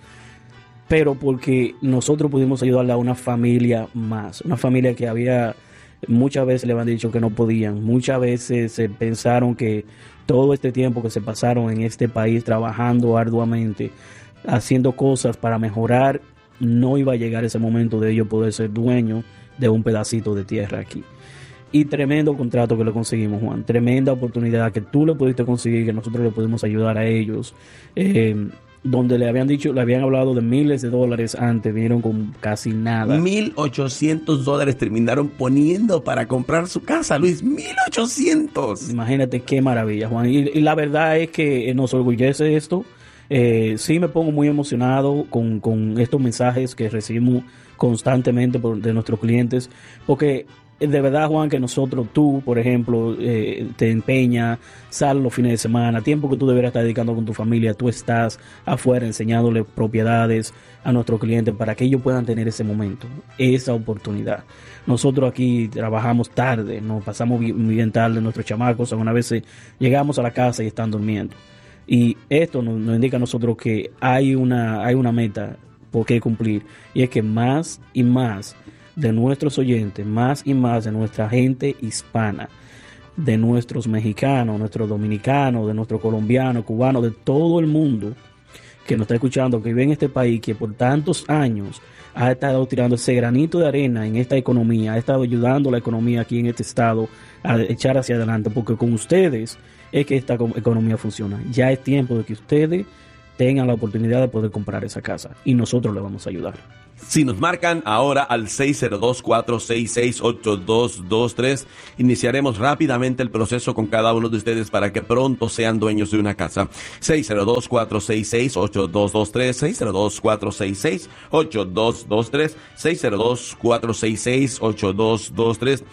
pero porque nosotros pudimos ayudarle a una familia más. Una familia que había, muchas veces le habían dicho que no podían. Muchas veces se pensaron que todo este tiempo que se pasaron en este país trabajando arduamente, haciendo cosas para mejorar, no iba a llegar ese momento de ellos poder ser dueños de un pedacito de tierra aquí. Y tremendo contrato que le conseguimos, Juan. Tremenda oportunidad que tú le pudiste conseguir, que nosotros le pudimos ayudar a ellos. Eh, donde le habían dicho, le habían hablado de miles de dólares antes, vinieron con casi nada. Mil ochocientos dólares terminaron poniendo para comprar su casa, Luis. Mil ochocientos. Imagínate qué maravilla, Juan. Y, y la verdad es que nos orgullece esto. Eh, sí me pongo muy emocionado con, con estos mensajes que recibimos constantemente por, de nuestros clientes, porque de verdad, Juan, que nosotros, tú, por ejemplo, eh, te empeñas, sales los fines de semana, tiempo que tú deberías estar dedicando con tu familia, tú estás afuera enseñándole propiedades a nuestros clientes para que ellos puedan tener ese momento, esa oportunidad. Nosotros aquí trabajamos tarde, nos pasamos bien, bien tarde, nuestros chamacos, algunas veces llegamos a la casa y están durmiendo. Y esto nos, nos indica a nosotros que hay una, hay una meta por qué cumplir, y es que más y más de nuestros oyentes, más y más de nuestra gente hispana, de nuestros mexicanos, nuestros dominicanos, de nuestros colombianos, cubanos, de todo el mundo que nos está escuchando, que vive en este país, que por tantos años ha estado tirando ese granito de arena en esta economía, ha estado ayudando a la economía aquí en este estado a echar hacia adelante, porque con ustedes es que esta economía funciona. Ya es tiempo de que ustedes tengan la oportunidad de poder comprar esa casa y nosotros le vamos a ayudar. Si nos marcan ahora al seis cero dos, cuatro seis seis, ocho dos dos tres, iniciaremos rápidamente el proceso con cada uno de ustedes para que pronto sean dueños de una casa. seis cero dos, cuatro seis seis, ocho dos dos tres, seis cero dos, cuatro seis seis, ocho dos dos tres, seis cero dos, cuatro seis seis, ocho dos dos tres.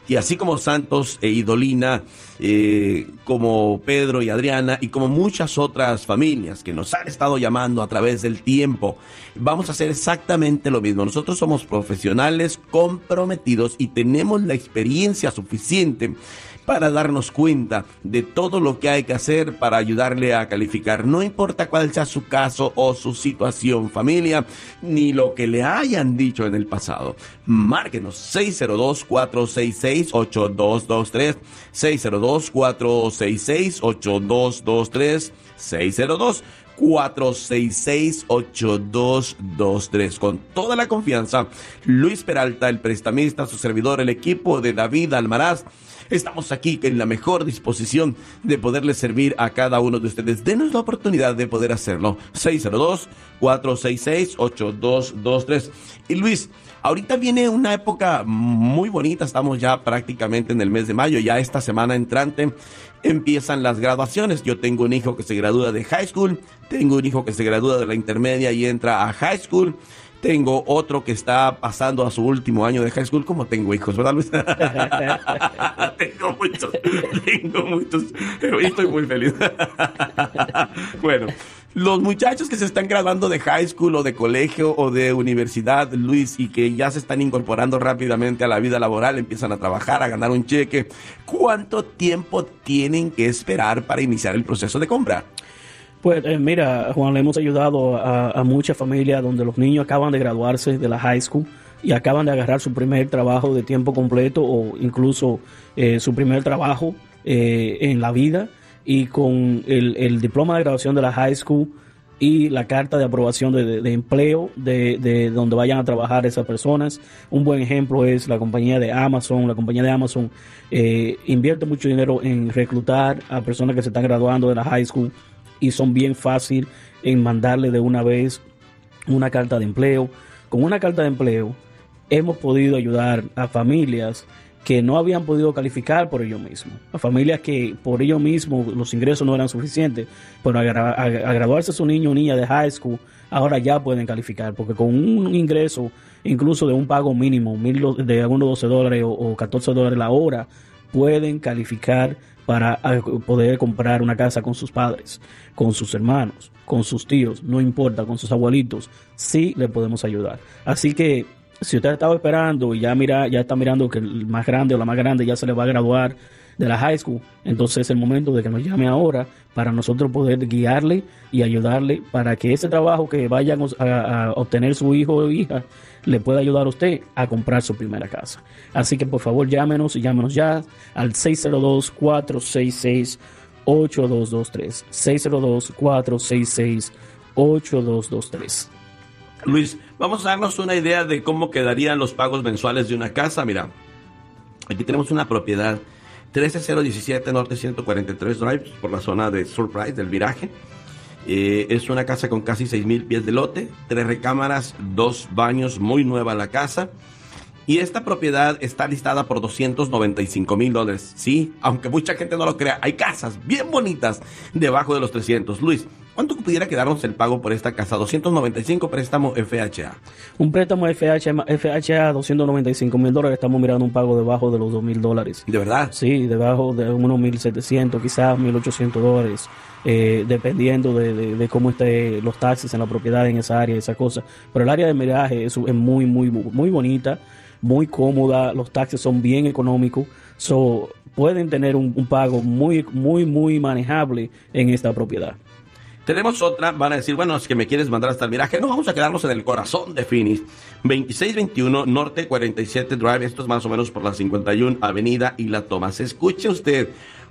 Y así como Santos e Idolina, eh, como Pedro y Adriana y como muchas otras familias que nos han estado llamando a través del tiempo, vamos a hacer exactamente lo mismo. Nosotros somos profesionales comprometidos y tenemos la experiencia suficiente para darnos cuenta de todo lo que hay que hacer para ayudarle a calificar. No importa cuál sea su caso o su situación, familia, ni lo que le hayan dicho en el pasado. Márquenos seis cero dos, cuatro seis seis, ocho dos dos tres, seis cero dos, cuatro seis seis, ocho dos dos tres, seis cero dos, cuatro seis seis, ocho dos dos tres. Con toda la confianza, Luis Peralta, el prestamista, su servidor, el equipo de David Almaraz, estamos aquí en la mejor disposición de poderles servir a cada uno de ustedes. Denos la oportunidad de poder hacerlo. seis cero dos, cuatro seis seis, ocho dos dos tres. Y Luis, ahorita viene una época muy bonita. Estamos ya prácticamente en el mes de mayo. Ya esta semana entrante empiezan las graduaciones. Yo tengo un hijo que se gradúa de high school. Tengo un hijo que se gradúa de la intermedia y entra a high school. Tengo otro que está pasando a su último año de high school. Como tengo hijos, ¿verdad, Luis? tengo muchos, tengo muchos. Estoy muy feliz. Bueno, los muchachos que se están graduando de high school o de colegio o de universidad, Luis, y que ya se están incorporando rápidamente a la vida laboral, empiezan a trabajar, a ganar un cheque, ¿cuánto tiempo tienen que esperar para iniciar el proceso de compra? Pues eh, mira, Juan, le hemos ayudado a, a muchas familias donde los niños acaban de graduarse de la high school y acaban de agarrar su primer trabajo de tiempo completo o incluso eh, su primer trabajo eh, en la vida, y con el, el diploma de graduación de la high school y la carta de aprobación de, de, de empleo de, de donde vayan a trabajar esas personas. Un buen ejemplo es la compañía de Amazon. La compañía de Amazon eh, invierte mucho dinero en reclutar a personas que se están graduando de la high school y son bien fácil en mandarle de una vez una carta de empleo. Con una carta de empleo hemos podido ayudar a familias que no habían podido calificar por ellos mismos, a familias que por ellos mismos los ingresos no eran suficientes, pero a, gra- a, a graduarse su niño o niña de high school, ahora ya pueden calificar, porque con un ingreso incluso de un pago mínimo mil, de algunos doce dólares o, o catorce dólares la hora, pueden calificar para poder comprar una casa con sus padres, con sus hermanos, con sus tíos, no importa, con sus abuelitos, sí le podemos ayudar. Así que si usted estaba esperando y ya mira, ya está mirando que el más grande o la más grande ya se le va a graduar de la high school, entonces es el momento de que nos llame ahora para nosotros poder guiarle y ayudarle para que ese trabajo que vayan a, a obtener su hijo o hija le pueda ayudar a usted a comprar su primera casa. Así que por favor llámenos y llámenos ya al seis cero dos, cuatro seis seis, ocho dos dos tres, seis cero dos, cuatro seis seis, ocho dos dos tres. Luis, vamos a darnos una idea de cómo quedarían los pagos mensuales de una casa. Mira, aquí tenemos una propiedad trece cero diecisiete Norte ciento cuarenta y tres Drive, por la zona de Surprise, del Viraje. Eh, es una casa con casi seis mil pies de lote, tres recámaras, dos baños, muy nueva la casa. Y esta propiedad está listada por doscientos noventa y cinco mil dólares. Sí, aunque mucha gente no lo crea, hay casas bien bonitas debajo de los trescientos. Luis, ¿cuánto pudiera quedarnos el pago por esta casa? doscientos noventa y cinco, préstamo F H A. Un préstamo F H A, F H A doscientos noventa y cinco mil dólares, estamos mirando un pago debajo de los dos mil dólares. ¿De verdad? Sí, debajo de unos mil setecientos, quizás mil ochocientos dólares, eh, dependiendo de, de, de cómo estén los taxes en la propiedad en esa área, esa cosa. Pero el área de Miraje es, es muy, muy, muy bonita, muy cómoda, los taxes son bien económicos, so, pueden tener un, un pago muy, muy, muy manejable en esta propiedad. Tenemos otra, van a decir, bueno, es que me quieres mandar hasta el Miraje. No, vamos a quedarnos en el corazón de Phoenix. veintiséis veintiuno Norte cuarenta y siete Drive, esto es más o menos por la cincuenta y una Avenida y La Thomas. Escuche usted,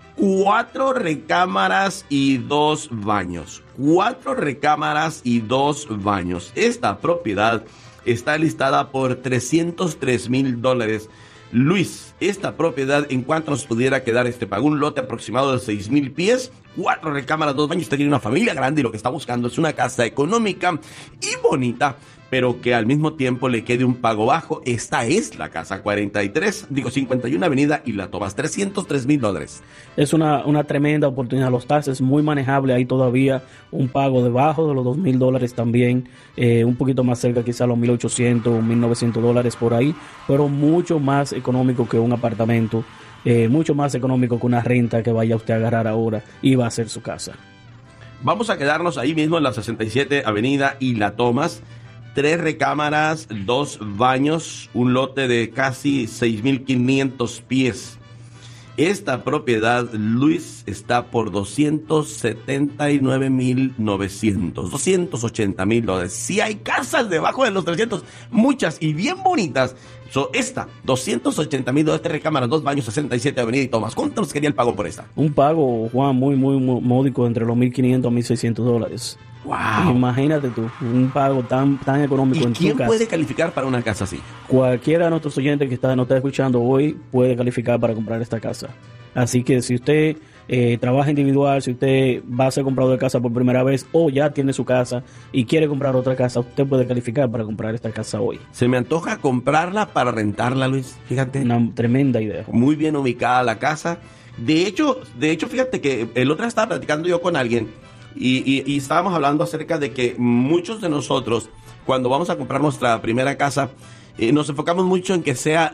cuatro recámaras y dos baños. Cuatro recámaras y dos baños. Esta propiedad está listada por trescientos tres mil dólares. Luis, esta propiedad, ¿en cuánto nos pudiera quedar este pago? Un lote aproximado de seis mil pies, cuatro recámaras, dos baños. Usted tiene una familia grande y lo que está buscando es una casa económica y bonita, pero que al mismo tiempo le quede un pago bajo. Esta es la casa cuarenta y tres, digo cincuenta y una Avenida y La Tomas, trescientos tres mil dólares. Es una, una tremenda oportunidad. Los taxes muy manejable ahí todavía, un pago debajo de los dos mil dólares también, eh, un poquito más cerca quizá los mil ochocientos, mil novecientos dólares por ahí, pero mucho más económico que un apartamento, eh, mucho más económico que una renta que vaya usted a agarrar ahora y va a ser su casa. Vamos a quedarnos ahí mismo en la sesenta y siete Avenida y La Tomas. Tres recámaras, dos baños, un lote de casi seis mil quinientos pies. Esta propiedad, Luis, está por doscientos setenta y nueve mil novecientos, doscientos ochenta mil dólares. Si hay casas debajo de los trescientos, muchas y bien bonitas. So, esta, doscientos ochenta mil dólares, tres recámaras, dos baños, sesenta y siete Avenida y Tomas. ¿Cuánto nos quería el pago por esta? Un pago, Juan, muy, muy, muy módico, entre los mil quinientos a mil seiscientos dólares. Wow. Imagínate tú, un pago tan tan económico ¿Y en tu quién casa. puede calificar para una casa así? Cualquiera de nuestros oyentes que está, nos está escuchando hoy puede calificar para comprar esta casa. Así que si usted eh, trabaja individual, si usted va a ser comprador de casa por primera vez o ya tiene su casa y quiere comprar otra casa, usted puede calificar para comprar esta casa hoy. Se me antoja comprarla para rentarla, Luis. Fíjate. Una tremenda idea. Muy bien ubicada la casa. De hecho, de hecho, fíjate que el otro día estaba platicando yo con alguien y, y, y estábamos hablando acerca de que muchos de nosotros, cuando vamos a comprar nuestra primera casa, eh, nos enfocamos mucho en que sea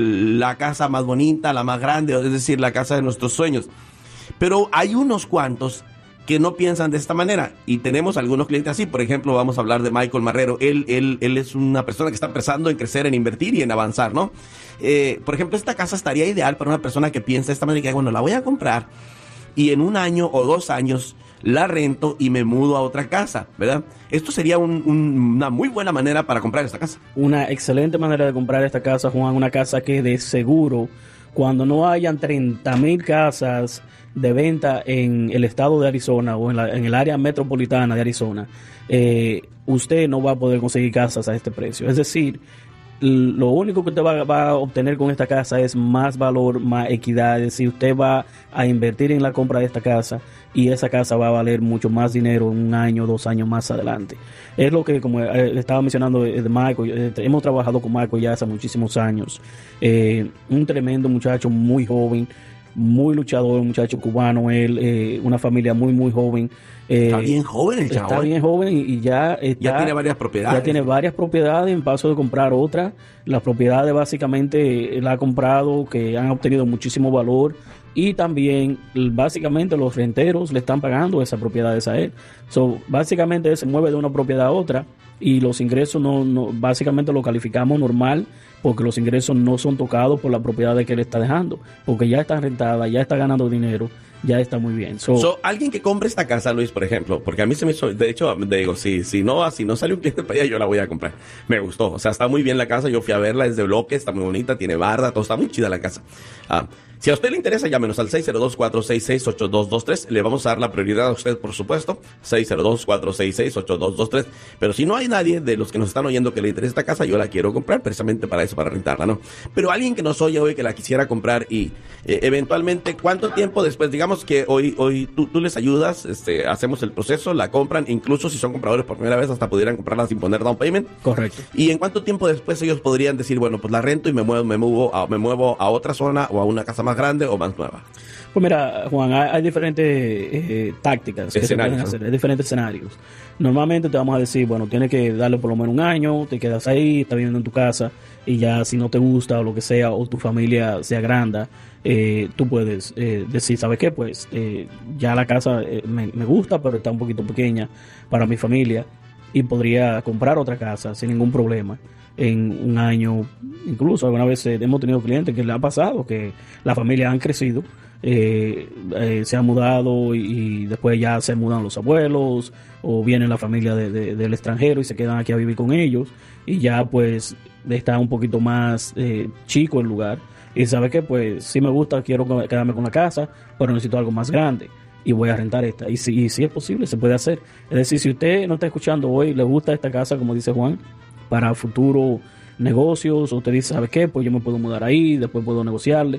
la casa más bonita, la más grande, es decir, la casa de nuestros sueños. Pero hay unos cuantos que no piensan de esta manera y tenemos algunos clientes así. Por ejemplo, vamos a hablar de Michael Marrero. Él, él, él es una persona que está pensando en crecer, en invertir y en avanzar, ¿no? Eh, por ejemplo, esta casa estaría ideal para una persona que piensa de esta manera y que, bueno, la voy a comprar y en un año o dos años la rento y me mudo a otra casa, ¿verdad? Esto sería un, un, una muy buena manera para comprar esta casa. Una excelente manera de comprar esta casa, Juan, una casa que de seguro, cuando no hayan treinta mil casas de venta en el estado de Arizona o en, la, en el área metropolitana de Arizona, eh, usted no va a poder conseguir casas a este precio. Es decir, lo único que usted va, va a obtener con esta casa es más valor, más equidad. Es decir, usted va a invertir en la compra de esta casa y esa casa va a valer mucho más dinero un año, dos años más adelante. Es lo que, como eh, estaba mencionando de Michael, eh, hemos trabajado con Michael ya hace muchísimos años. Eh, un tremendo muchacho, muy joven, muy luchador, un muchacho cubano, él, eh, una familia muy, muy joven. Eh, está bien joven el chavo. Está bien joven y, y ya está, ya tiene varias propiedades. Ya tiene varias propiedades en paso de comprar otra. Las propiedades básicamente la ha comprado, que han obtenido muchísimo valor. Y también, básicamente, los renteros le están pagando esas propiedades a él. So, básicamente, él se mueve de una propiedad a otra y los ingresos no, no básicamente lo calificamos normal porque los ingresos no son tocados por la propiedad que él está dejando, porque ya está rentada, ya está ganando dinero, ya está muy bien. So, so, alguien que compre esta casa, Luis, por ejemplo, porque a mí se me hizo, de hecho, digo, si, si no, si no sale un cliente para allá, yo la voy a comprar. Me gustó, o sea, está muy bien la casa, yo fui a verla, es de bloque, está muy bonita, tiene barda, todo está muy chida la casa. Ah, si a usted le interesa, llámenos al seis cero dos, cuatro seis seis, ocho dos dos tres. Le vamos a dar la prioridad a usted, por supuesto. seis cero dos, cuatro seis seis, ocho dos dos tres. Pero si no hay nadie de los que nos están oyendo que le interesa esta casa, yo la quiero comprar precisamente para eso, para rentarla, ¿no? Pero alguien que nos oye hoy que la quisiera comprar y eh, eventualmente, ¿cuánto tiempo después? Digamos que hoy hoy tú, tú les ayudas, este, hacemos el proceso, la compran, incluso si son compradores por primera vez, hasta pudieran comprarla sin poner down payment. Correcto. ¿Y en cuánto tiempo después ellos podrían decir, bueno, pues la rento y me muevo, me muevo a, me muevo a otra zona o a una casa más grande o más nueva? Pues mira, Juan, hay, hay diferentes eh, tácticas que escenarios, se pueden hacer, ¿no? Diferentes escenarios. Normalmente te vamos a decir, bueno, tienes que darle por lo menos un año, te quedas ahí, estás viviendo en tu casa y ya si no te gusta o lo que sea, o tu familia se agranda, eh, tú puedes eh, decir, ¿sabes qué? Pues eh, ya la casa eh, me, me gusta, pero está un poquito pequeña para mi familia y podría comprar otra casa sin ningún problema en un año. Incluso alguna vez eh, hemos tenido clientes que le ha pasado que la familia han crecido, eh, eh, se han mudado y, y después ya se mudan los abuelos o viene la familia de, de, del extranjero y se quedan aquí a vivir con ellos y ya pues está un poquito más eh, chico el lugar y sabe que pues si me gusta, quiero quedarme con la casa, pero necesito algo más grande y voy a rentar esta. Y si, y si es posible, se puede hacer. Es decir, si usted no está escuchando hoy, le gusta esta casa, como dice Juan, para futuro negocios, o usted dice, ¿sabe qué? Pues yo me puedo mudar ahí, después puedo negociarle.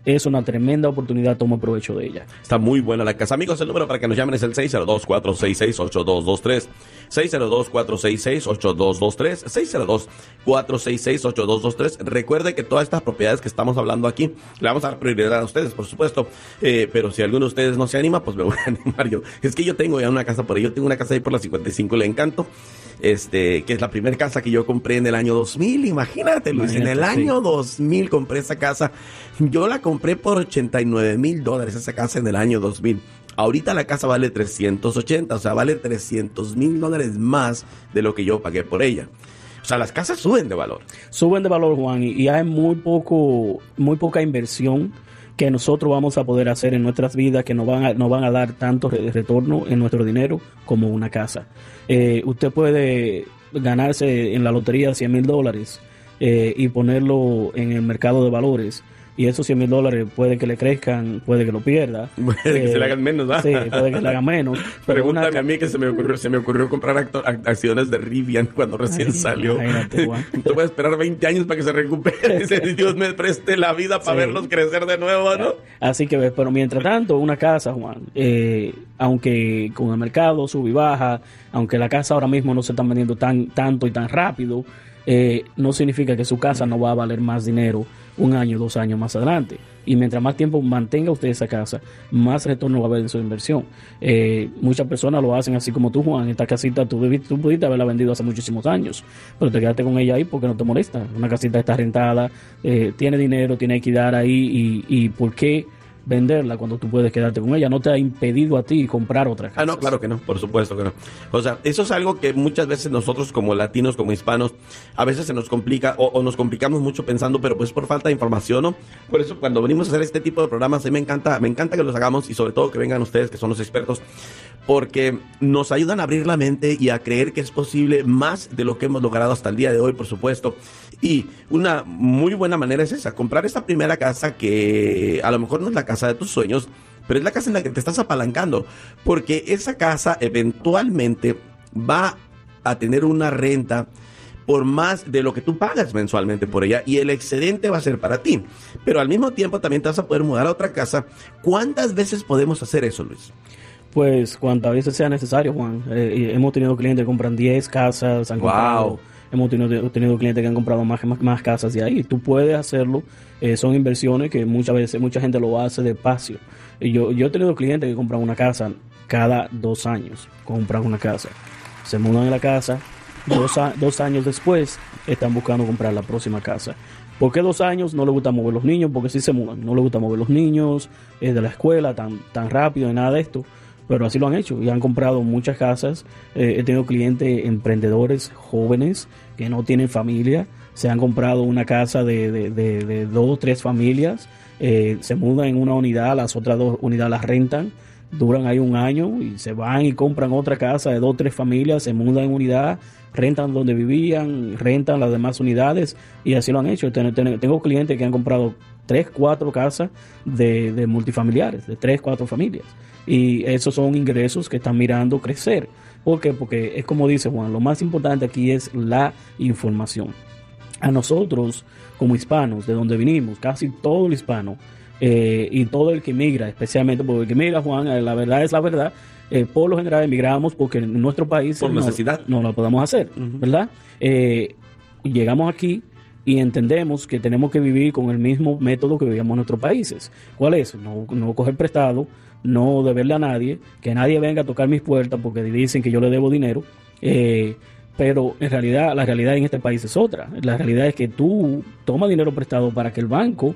es una tremenda oportunidad, toma provecho de ella. Está muy buena la casa. Amigos, el número para que nos llamen es el seis cero dos, cuatro seis seis, ocho dos dos tres. seis cero dos, cuatro seis seis, ocho dos dos tres. seis cero dos, cuatro seis seis, ocho dos dos tres. Recuerde que todas estas propiedades que estamos hablando aquí, le vamos a dar prioridad a ustedes, por supuesto. Eh, pero si alguno de ustedes no se anima, pues me voy a animar yo. Es que yo tengo ya una casa por ahí. Yo tengo una casa ahí por la cincuenta y cinco, Le Encanto. Este, que es la primera casa que yo compré en el año dos mil, imagínate, Luis, Imagínate, en el sí. año dos mil compré esa casa. Yo la compré por ochenta y nueve mil dólares, esa casa en el año dos mil. Ahorita la casa vale trescientos ochenta, o sea, vale trescientos mil dólares más de lo que yo pagué por ella. O sea, las casas suben de valor. Suben de valor, Juan, y, y hay muy poco, muy poca inversión que nosotros vamos a poder hacer en nuestras vidas, que nos van a, nos van a dar tanto re- retorno en nuestro dinero como una casa. Eh, usted puede ganarse en la lotería cien mil dólares eh, y ponerlo en el mercado de valores. Y esos cien mil dólares puede que le crezcan, puede que lo pierda. Puede que se le hagan menos, ¿verdad? Sí, puede que le hagan menos. Pero Pregúntame una- a mí que se me ocurrió, se me ocurrió comprar acto- ac- acciones de Rivian cuando recién Ay, salió. imagínate, Juan. Te voy a esperar veinte años para que se recupere. Si Dios me preste la vida para Sí. verlos crecer de nuevo, ¿no? Así que, pero mientras tanto, una casa, Juan, eh, aunque con el mercado sube y baja, aunque la casa ahora mismo no se están vendiendo tan tanto y tan rápido, eh, no significa que su casa no va a valer más dinero un año, dos años más adelante. Y mientras más tiempo mantenga usted esa casa, más retorno va a haber de su inversión. Eh, muchas personas lo hacen así como tú, Juan. Esta casita tú, debiste, tú pudiste haberla vendido hace muchísimos años, pero te quedaste con ella ahí porque no te molesta. Una casita está rentada, eh, tiene dinero, tiene equidad ahí, y, y ¿por qué venderla cuando tú puedes quedarte con ella? No te ha impedido a ti comprar otra casa. Ah, no, claro que no, por supuesto que no. O sea, eso es algo que muchas veces nosotros como latinos, como hispanos, a veces se nos complica o, o nos complicamos mucho pensando, pero pues por falta de información, ¿no? Por eso cuando venimos a hacer este tipo de programas, a mí me encanta, me encanta que los hagamos y sobre todo que vengan ustedes que son los expertos, porque nos ayudan a abrir la mente y a creer que es posible más de lo que hemos logrado hasta el día de hoy, por supuesto. Y una muy buena manera es esa, comprar esta primera casa que a lo mejor no es la casa de tus sueños, pero es la casa en la que te estás apalancando, porque esa casa eventualmente va a tener una renta por más de lo que tú pagas mensualmente por ella, y el excedente va a ser para ti, pero al mismo tiempo también te vas a poder mudar a otra casa. ¿Cuántas veces podemos hacer eso, Luis? Pues cuantas veces sea necesario, Juan. Eh, hemos tenido clientes que compran diez casas, han Wow. comprado, hemos tenido, tenido clientes que han comprado más, más, más casas de ahí. Tú puedes hacerlo, eh, son inversiones que muchas veces mucha gente lo hace despacio. Y yo, yo he tenido clientes que compran una casa cada dos años, compran una casa, se mudan en la casa, dos, a, dos años después están buscando comprar la próxima casa. ¿Por qué dos años? No les gusta mover los niños, porque sí se mudan, no les gusta mover los niños eh, de la escuela tan, tan rápido y nada de esto. Pero así lo han hecho y han comprado muchas casas. Eh, he tenido clientes emprendedores jóvenes que no tienen familia, se han comprado una casa de, de, de, de dos o tres familias, eh, se mudan en una unidad, las otras dos unidades las rentan, duran ahí un año y se van y compran otra casa de dos o tres familias, se mudan en unidad, rentan donde vivían, rentan las demás unidades y así lo han hecho. Ten, ten, tengo clientes que han comprado tres, cuatro casas de, de multifamiliares, de tres, cuatro familias. Y esos son ingresos que están mirando crecer. ¿Por qué? Porque es como dice Juan, lo más importante aquí es la información. A nosotros, como hispanos, de donde vinimos, casi todo el hispano, eh, y todo el que migra, especialmente porque el que migra, Juan, eh, la verdad es la verdad, eh, por lo general emigramos porque en nuestro país Por no, necesidad. no lo podemos hacer, uh-huh. ¿verdad? Eh, llegamos aquí y entendemos que tenemos que vivir con el mismo método que vivíamos en nuestros países. ¿Cuál es? No, no coger prestado, no deberle a nadie, que nadie venga a tocar mis puertas porque dicen que yo le debo dinero, eh, pero en realidad la realidad en este país es otra. La realidad es que tú tomas dinero prestado para que el banco,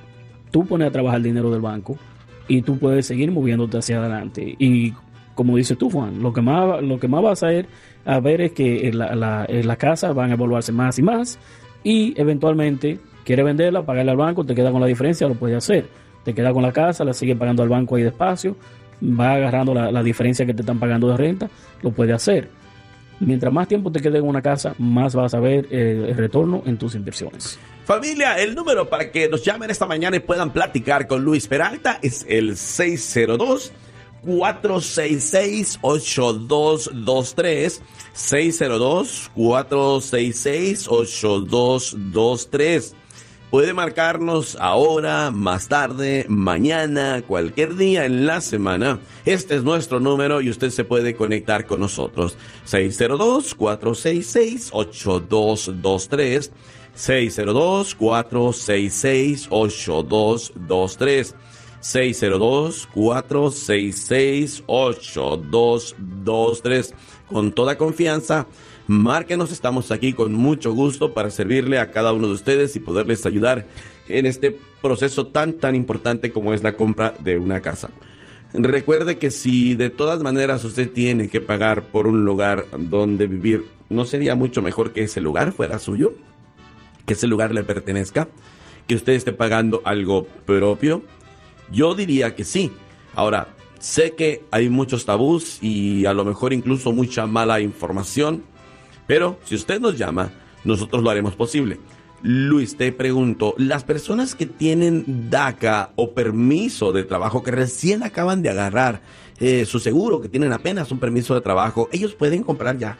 tú pones a trabajar el dinero del banco y tú puedes seguir moviéndote hacia adelante. Y como dices tú, Juan, lo que más, lo que más vas a ver, a ver es que en la, la, en la casa van a evaluarse más y más, y eventualmente quiere venderla, pagarle al banco, te queda con la diferencia, lo puede hacer. Te queda con la casa, la sigue pagando al banco ahí despacio, va agarrando la, la diferencia que te están pagando de renta, lo puede hacer. Mientras más tiempo te quede en una casa, más vas a ver eh, el retorno en tus inversiones. Familia, el número para que nos llamen esta mañana y puedan platicar con Luis Peralta es el seis cero dos, cuatro seis seis, ocho dos dos tres. seis cero dos, cuatro seis seis, ocho dos dos tres. Puede marcarnos ahora, más tarde, mañana, cualquier día en la semana. Este es nuestro número y usted se puede conectar con nosotros. seis cero dos, cuatro seis seis, ocho dos dos tres. seis cero dos, cuatro seis seis, ocho dos dos tres. seis cero dos, cuatro seis seis, ocho dos dos tres. Con toda confianza, márquenos, estamos aquí con mucho gusto para servirle a cada uno de ustedes y poderles ayudar en este proceso tan tan importante como es la compra de una casa. Recuerde que si de todas maneras usted tiene que pagar por un lugar donde vivir, ¿no sería mucho mejor que ese lugar fuera suyo? Que ese lugar le pertenezca, que usted esté pagando algo propio. Yo diría que sí. Ahora, sé que hay muchos tabús y a lo mejor incluso mucha mala información, pero si usted nos llama, nosotros lo haremos posible. Luis, te pregunto, las personas que tienen DACA o permiso de trabajo, que recién acaban de agarrar eh, su seguro, que tienen apenas un permiso de trabajo, ¿ellos pueden comprar ya?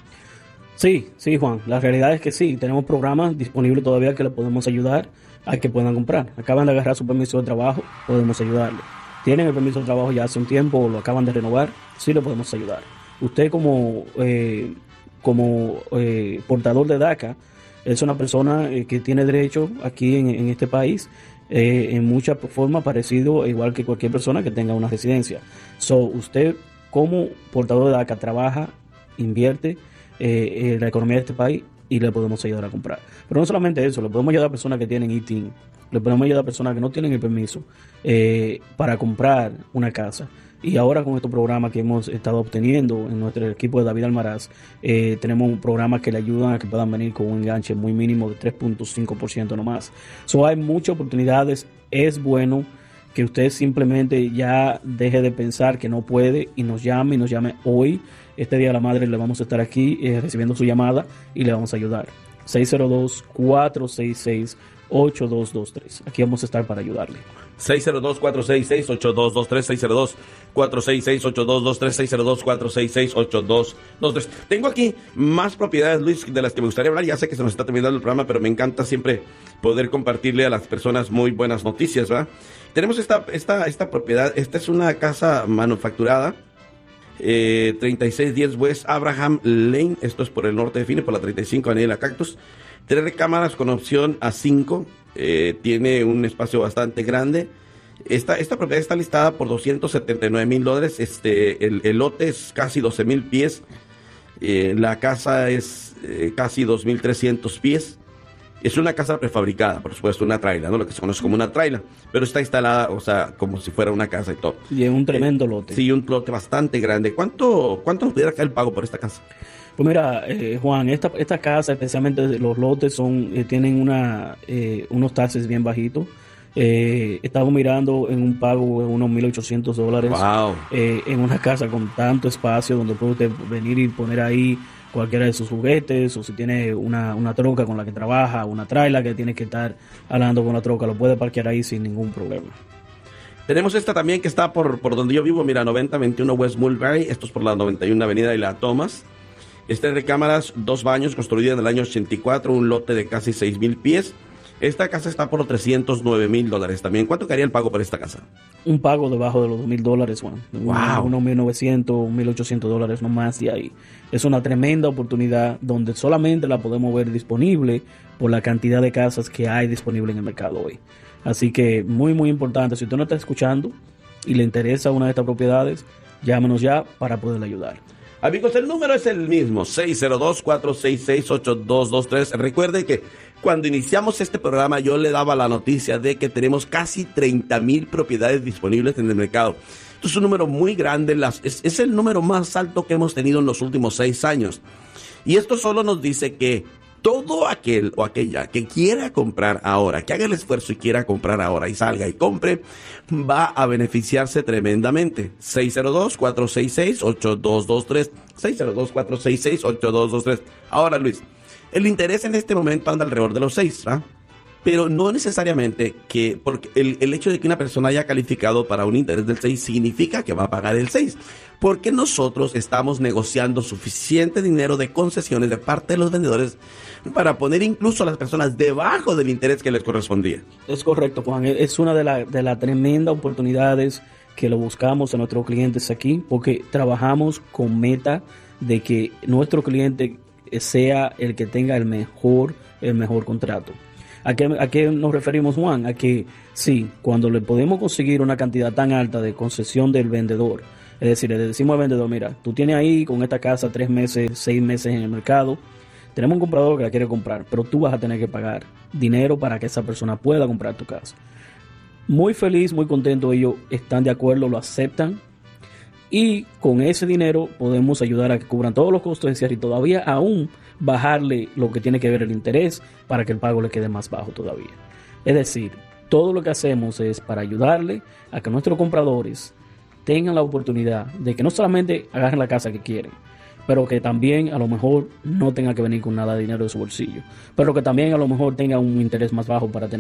Sí, sí, Juan. La realidad es que sí. Tenemos programas disponibles todavía que le podemos ayudar a que puedan comprar. Acaban de agarrar su permiso de trabajo, podemos ayudarle. Tienen el permiso de trabajo ya hace un tiempo o lo acaban de renovar, sí le podemos ayudar. Usted como, eh, como eh, portador de DACA es una persona eh, que tiene derecho aquí en, en este país eh, en muchas formas parecido igual que cualquier persona que tenga una residencia. So, usted como portador de DACA trabaja, invierte eh, en la economía de este país y le podemos ayudar a comprar. Pero no solamente eso, le podemos ayudar a personas que tienen I T I N, le podemos ayudar a personas que no tienen el permiso eh, para comprar una casa. Y ahora con estos programas que hemos estado obteniendo en nuestro equipo de David Almaraz, eh, tenemos un programa que le ayudan a que puedan venir con un enganche muy mínimo de tres punto cinco por ciento nomás. So, hay muchas oportunidades. Es bueno que usted simplemente ya deje de pensar que no puede y nos llame y nos llame hoy. Este Día de la Madre le vamos a estar aquí eh, recibiendo su llamada y le vamos a ayudar. seis cero dos, cuatro seis seis, ocho dos dos tres. Aquí vamos a estar para ayudarle. seis cero dos, cuatro seis seis, ocho dos dos tres, seis cero dos, cuatro seis seis, ocho dos dos tres, seis cero dos, cuatro seis seis, ocho dos dos tres. Tengo aquí más propiedades, Luis, de las que me gustaría hablar. Ya sé que se nos está terminando el programa, pero me encanta siempre poder compartirle a las personas muy buenas noticias, ¿verdad? Tenemos esta, esta, esta propiedad. Esta es una casa manufacturada, eh, treinta y seis diez West Abraham Lane. Esto es por el norte de Phoenix, por la treinta y cinco Avenida Cactus. Tres recámaras con opción a cinco. Eh, tiene un espacio bastante grande. Esta, esta propiedad está listada por doscientos setenta y nueve mil dólares. Este, el, el lote es casi doce mil pies. Eh, la casa es eh, casi dos mil trescientos pies. Es una casa prefabricada, por supuesto, una traila, ¿no? Lo que se conoce como una traila. Pero está instalada, o sea, como si fuera una casa y todo. Y es un tremendo eh, lote. Sí, un lote bastante grande. ¿Cuánto, cuánto nos pudiera caer el pago por esta casa? Pues mira, eh, Juan, esta, esta casa, especialmente los lotes, son eh, tienen una eh, unos taxes bien bajitos. Eh, estamos mirando en un pago de unos mil ochocientos dólares. Wow. Eh, en una casa con tanto espacio donde puede usted venir y poner ahí cualquiera de sus juguetes, o si tiene una, una troca con la que trabaja, una trailer que tiene que estar hablando con la troca, lo puede parquear ahí sin ningún problema. Tenemos esta también que está por, por donde yo vivo, mira, noventa veintiuno West Mulberry. Esto es por la noventa y una Avenida y la Thomas. Este es de cámaras, dos baños, construida en el año ochenta y cuatro, un lote de casi seis mil pies. Esta casa está por trescientos nueve mil dólares también. ¿Cuánto caería el pago por esta casa? Un pago debajo de los dos mil dólares, Juan. Wow. Unos mil novecientos, mil ochocientos dólares, no más de ahí. Es una tremenda oportunidad donde solamente la podemos ver disponible por la cantidad de casas que hay disponible en el mercado hoy. Así que muy, muy importante. Si usted no está escuchando y le interesa una de estas propiedades, llámenos ya para poderle ayudar. Amigos, el número es el mismo, seis cero dos, cuatro seis seis, ocho dos dos tres. Recuerde que cuando iniciamos este programa yo le daba la noticia de que tenemos casi treinta mil propiedades disponibles en el mercado. Esto es un número muy grande, las, es, es el número más alto que hemos tenido en los últimos seis años. Y esto solo nos dice que todo aquel o aquella que quiera comprar ahora, que haga el esfuerzo y quiera comprar ahora y salga y compre, va a beneficiarse tremendamente. seis cero dos, cuatro seis seis, ocho dos dos tres, seis cero dos, cuatro seis seis, ocho dos dos tres. Ahora, Luis, el interés en este momento anda alrededor de los seis, ¿ah? pero no necesariamente que, porque el, el hecho de que una persona haya calificado para un interés del seis significa que va a pagar el seis, porque nosotros estamos negociando suficiente dinero de concesiones de parte de los vendedores para poner incluso a las personas debajo del interés que les correspondía. Es correcto, Juan. Es una de las de las tremendas oportunidades que lo buscamos a nuestros clientes aquí, porque trabajamos con meta de que nuestro cliente sea el que tenga el mejor, el mejor contrato. ¿A qué, ¿A qué nos referimos, Juan? A que sí, cuando le podemos conseguir una cantidad tan alta de concesión del vendedor, es decir, le decimos al vendedor, mira, tú tienes ahí con esta casa tres meses, seis meses en el mercado, tenemos un comprador que la quiere comprar, pero tú vas a tener que pagar dinero para que esa persona pueda comprar tu casa. Muy feliz, muy contento, ellos están de acuerdo, lo aceptan, y con ese dinero podemos ayudar a que cubran todos los costos de cierre y todavía aún bajarle lo que tiene que ver el interés para que el pago le quede más bajo todavía. Es decir, todo lo que hacemos es para ayudarle a que nuestros compradores tengan la oportunidad de que no solamente agarren la casa que quieren, pero que también a lo mejor no tenga que venir con nada de dinero de su bolsillo, pero que también a lo mejor tenga un interés más bajo para tener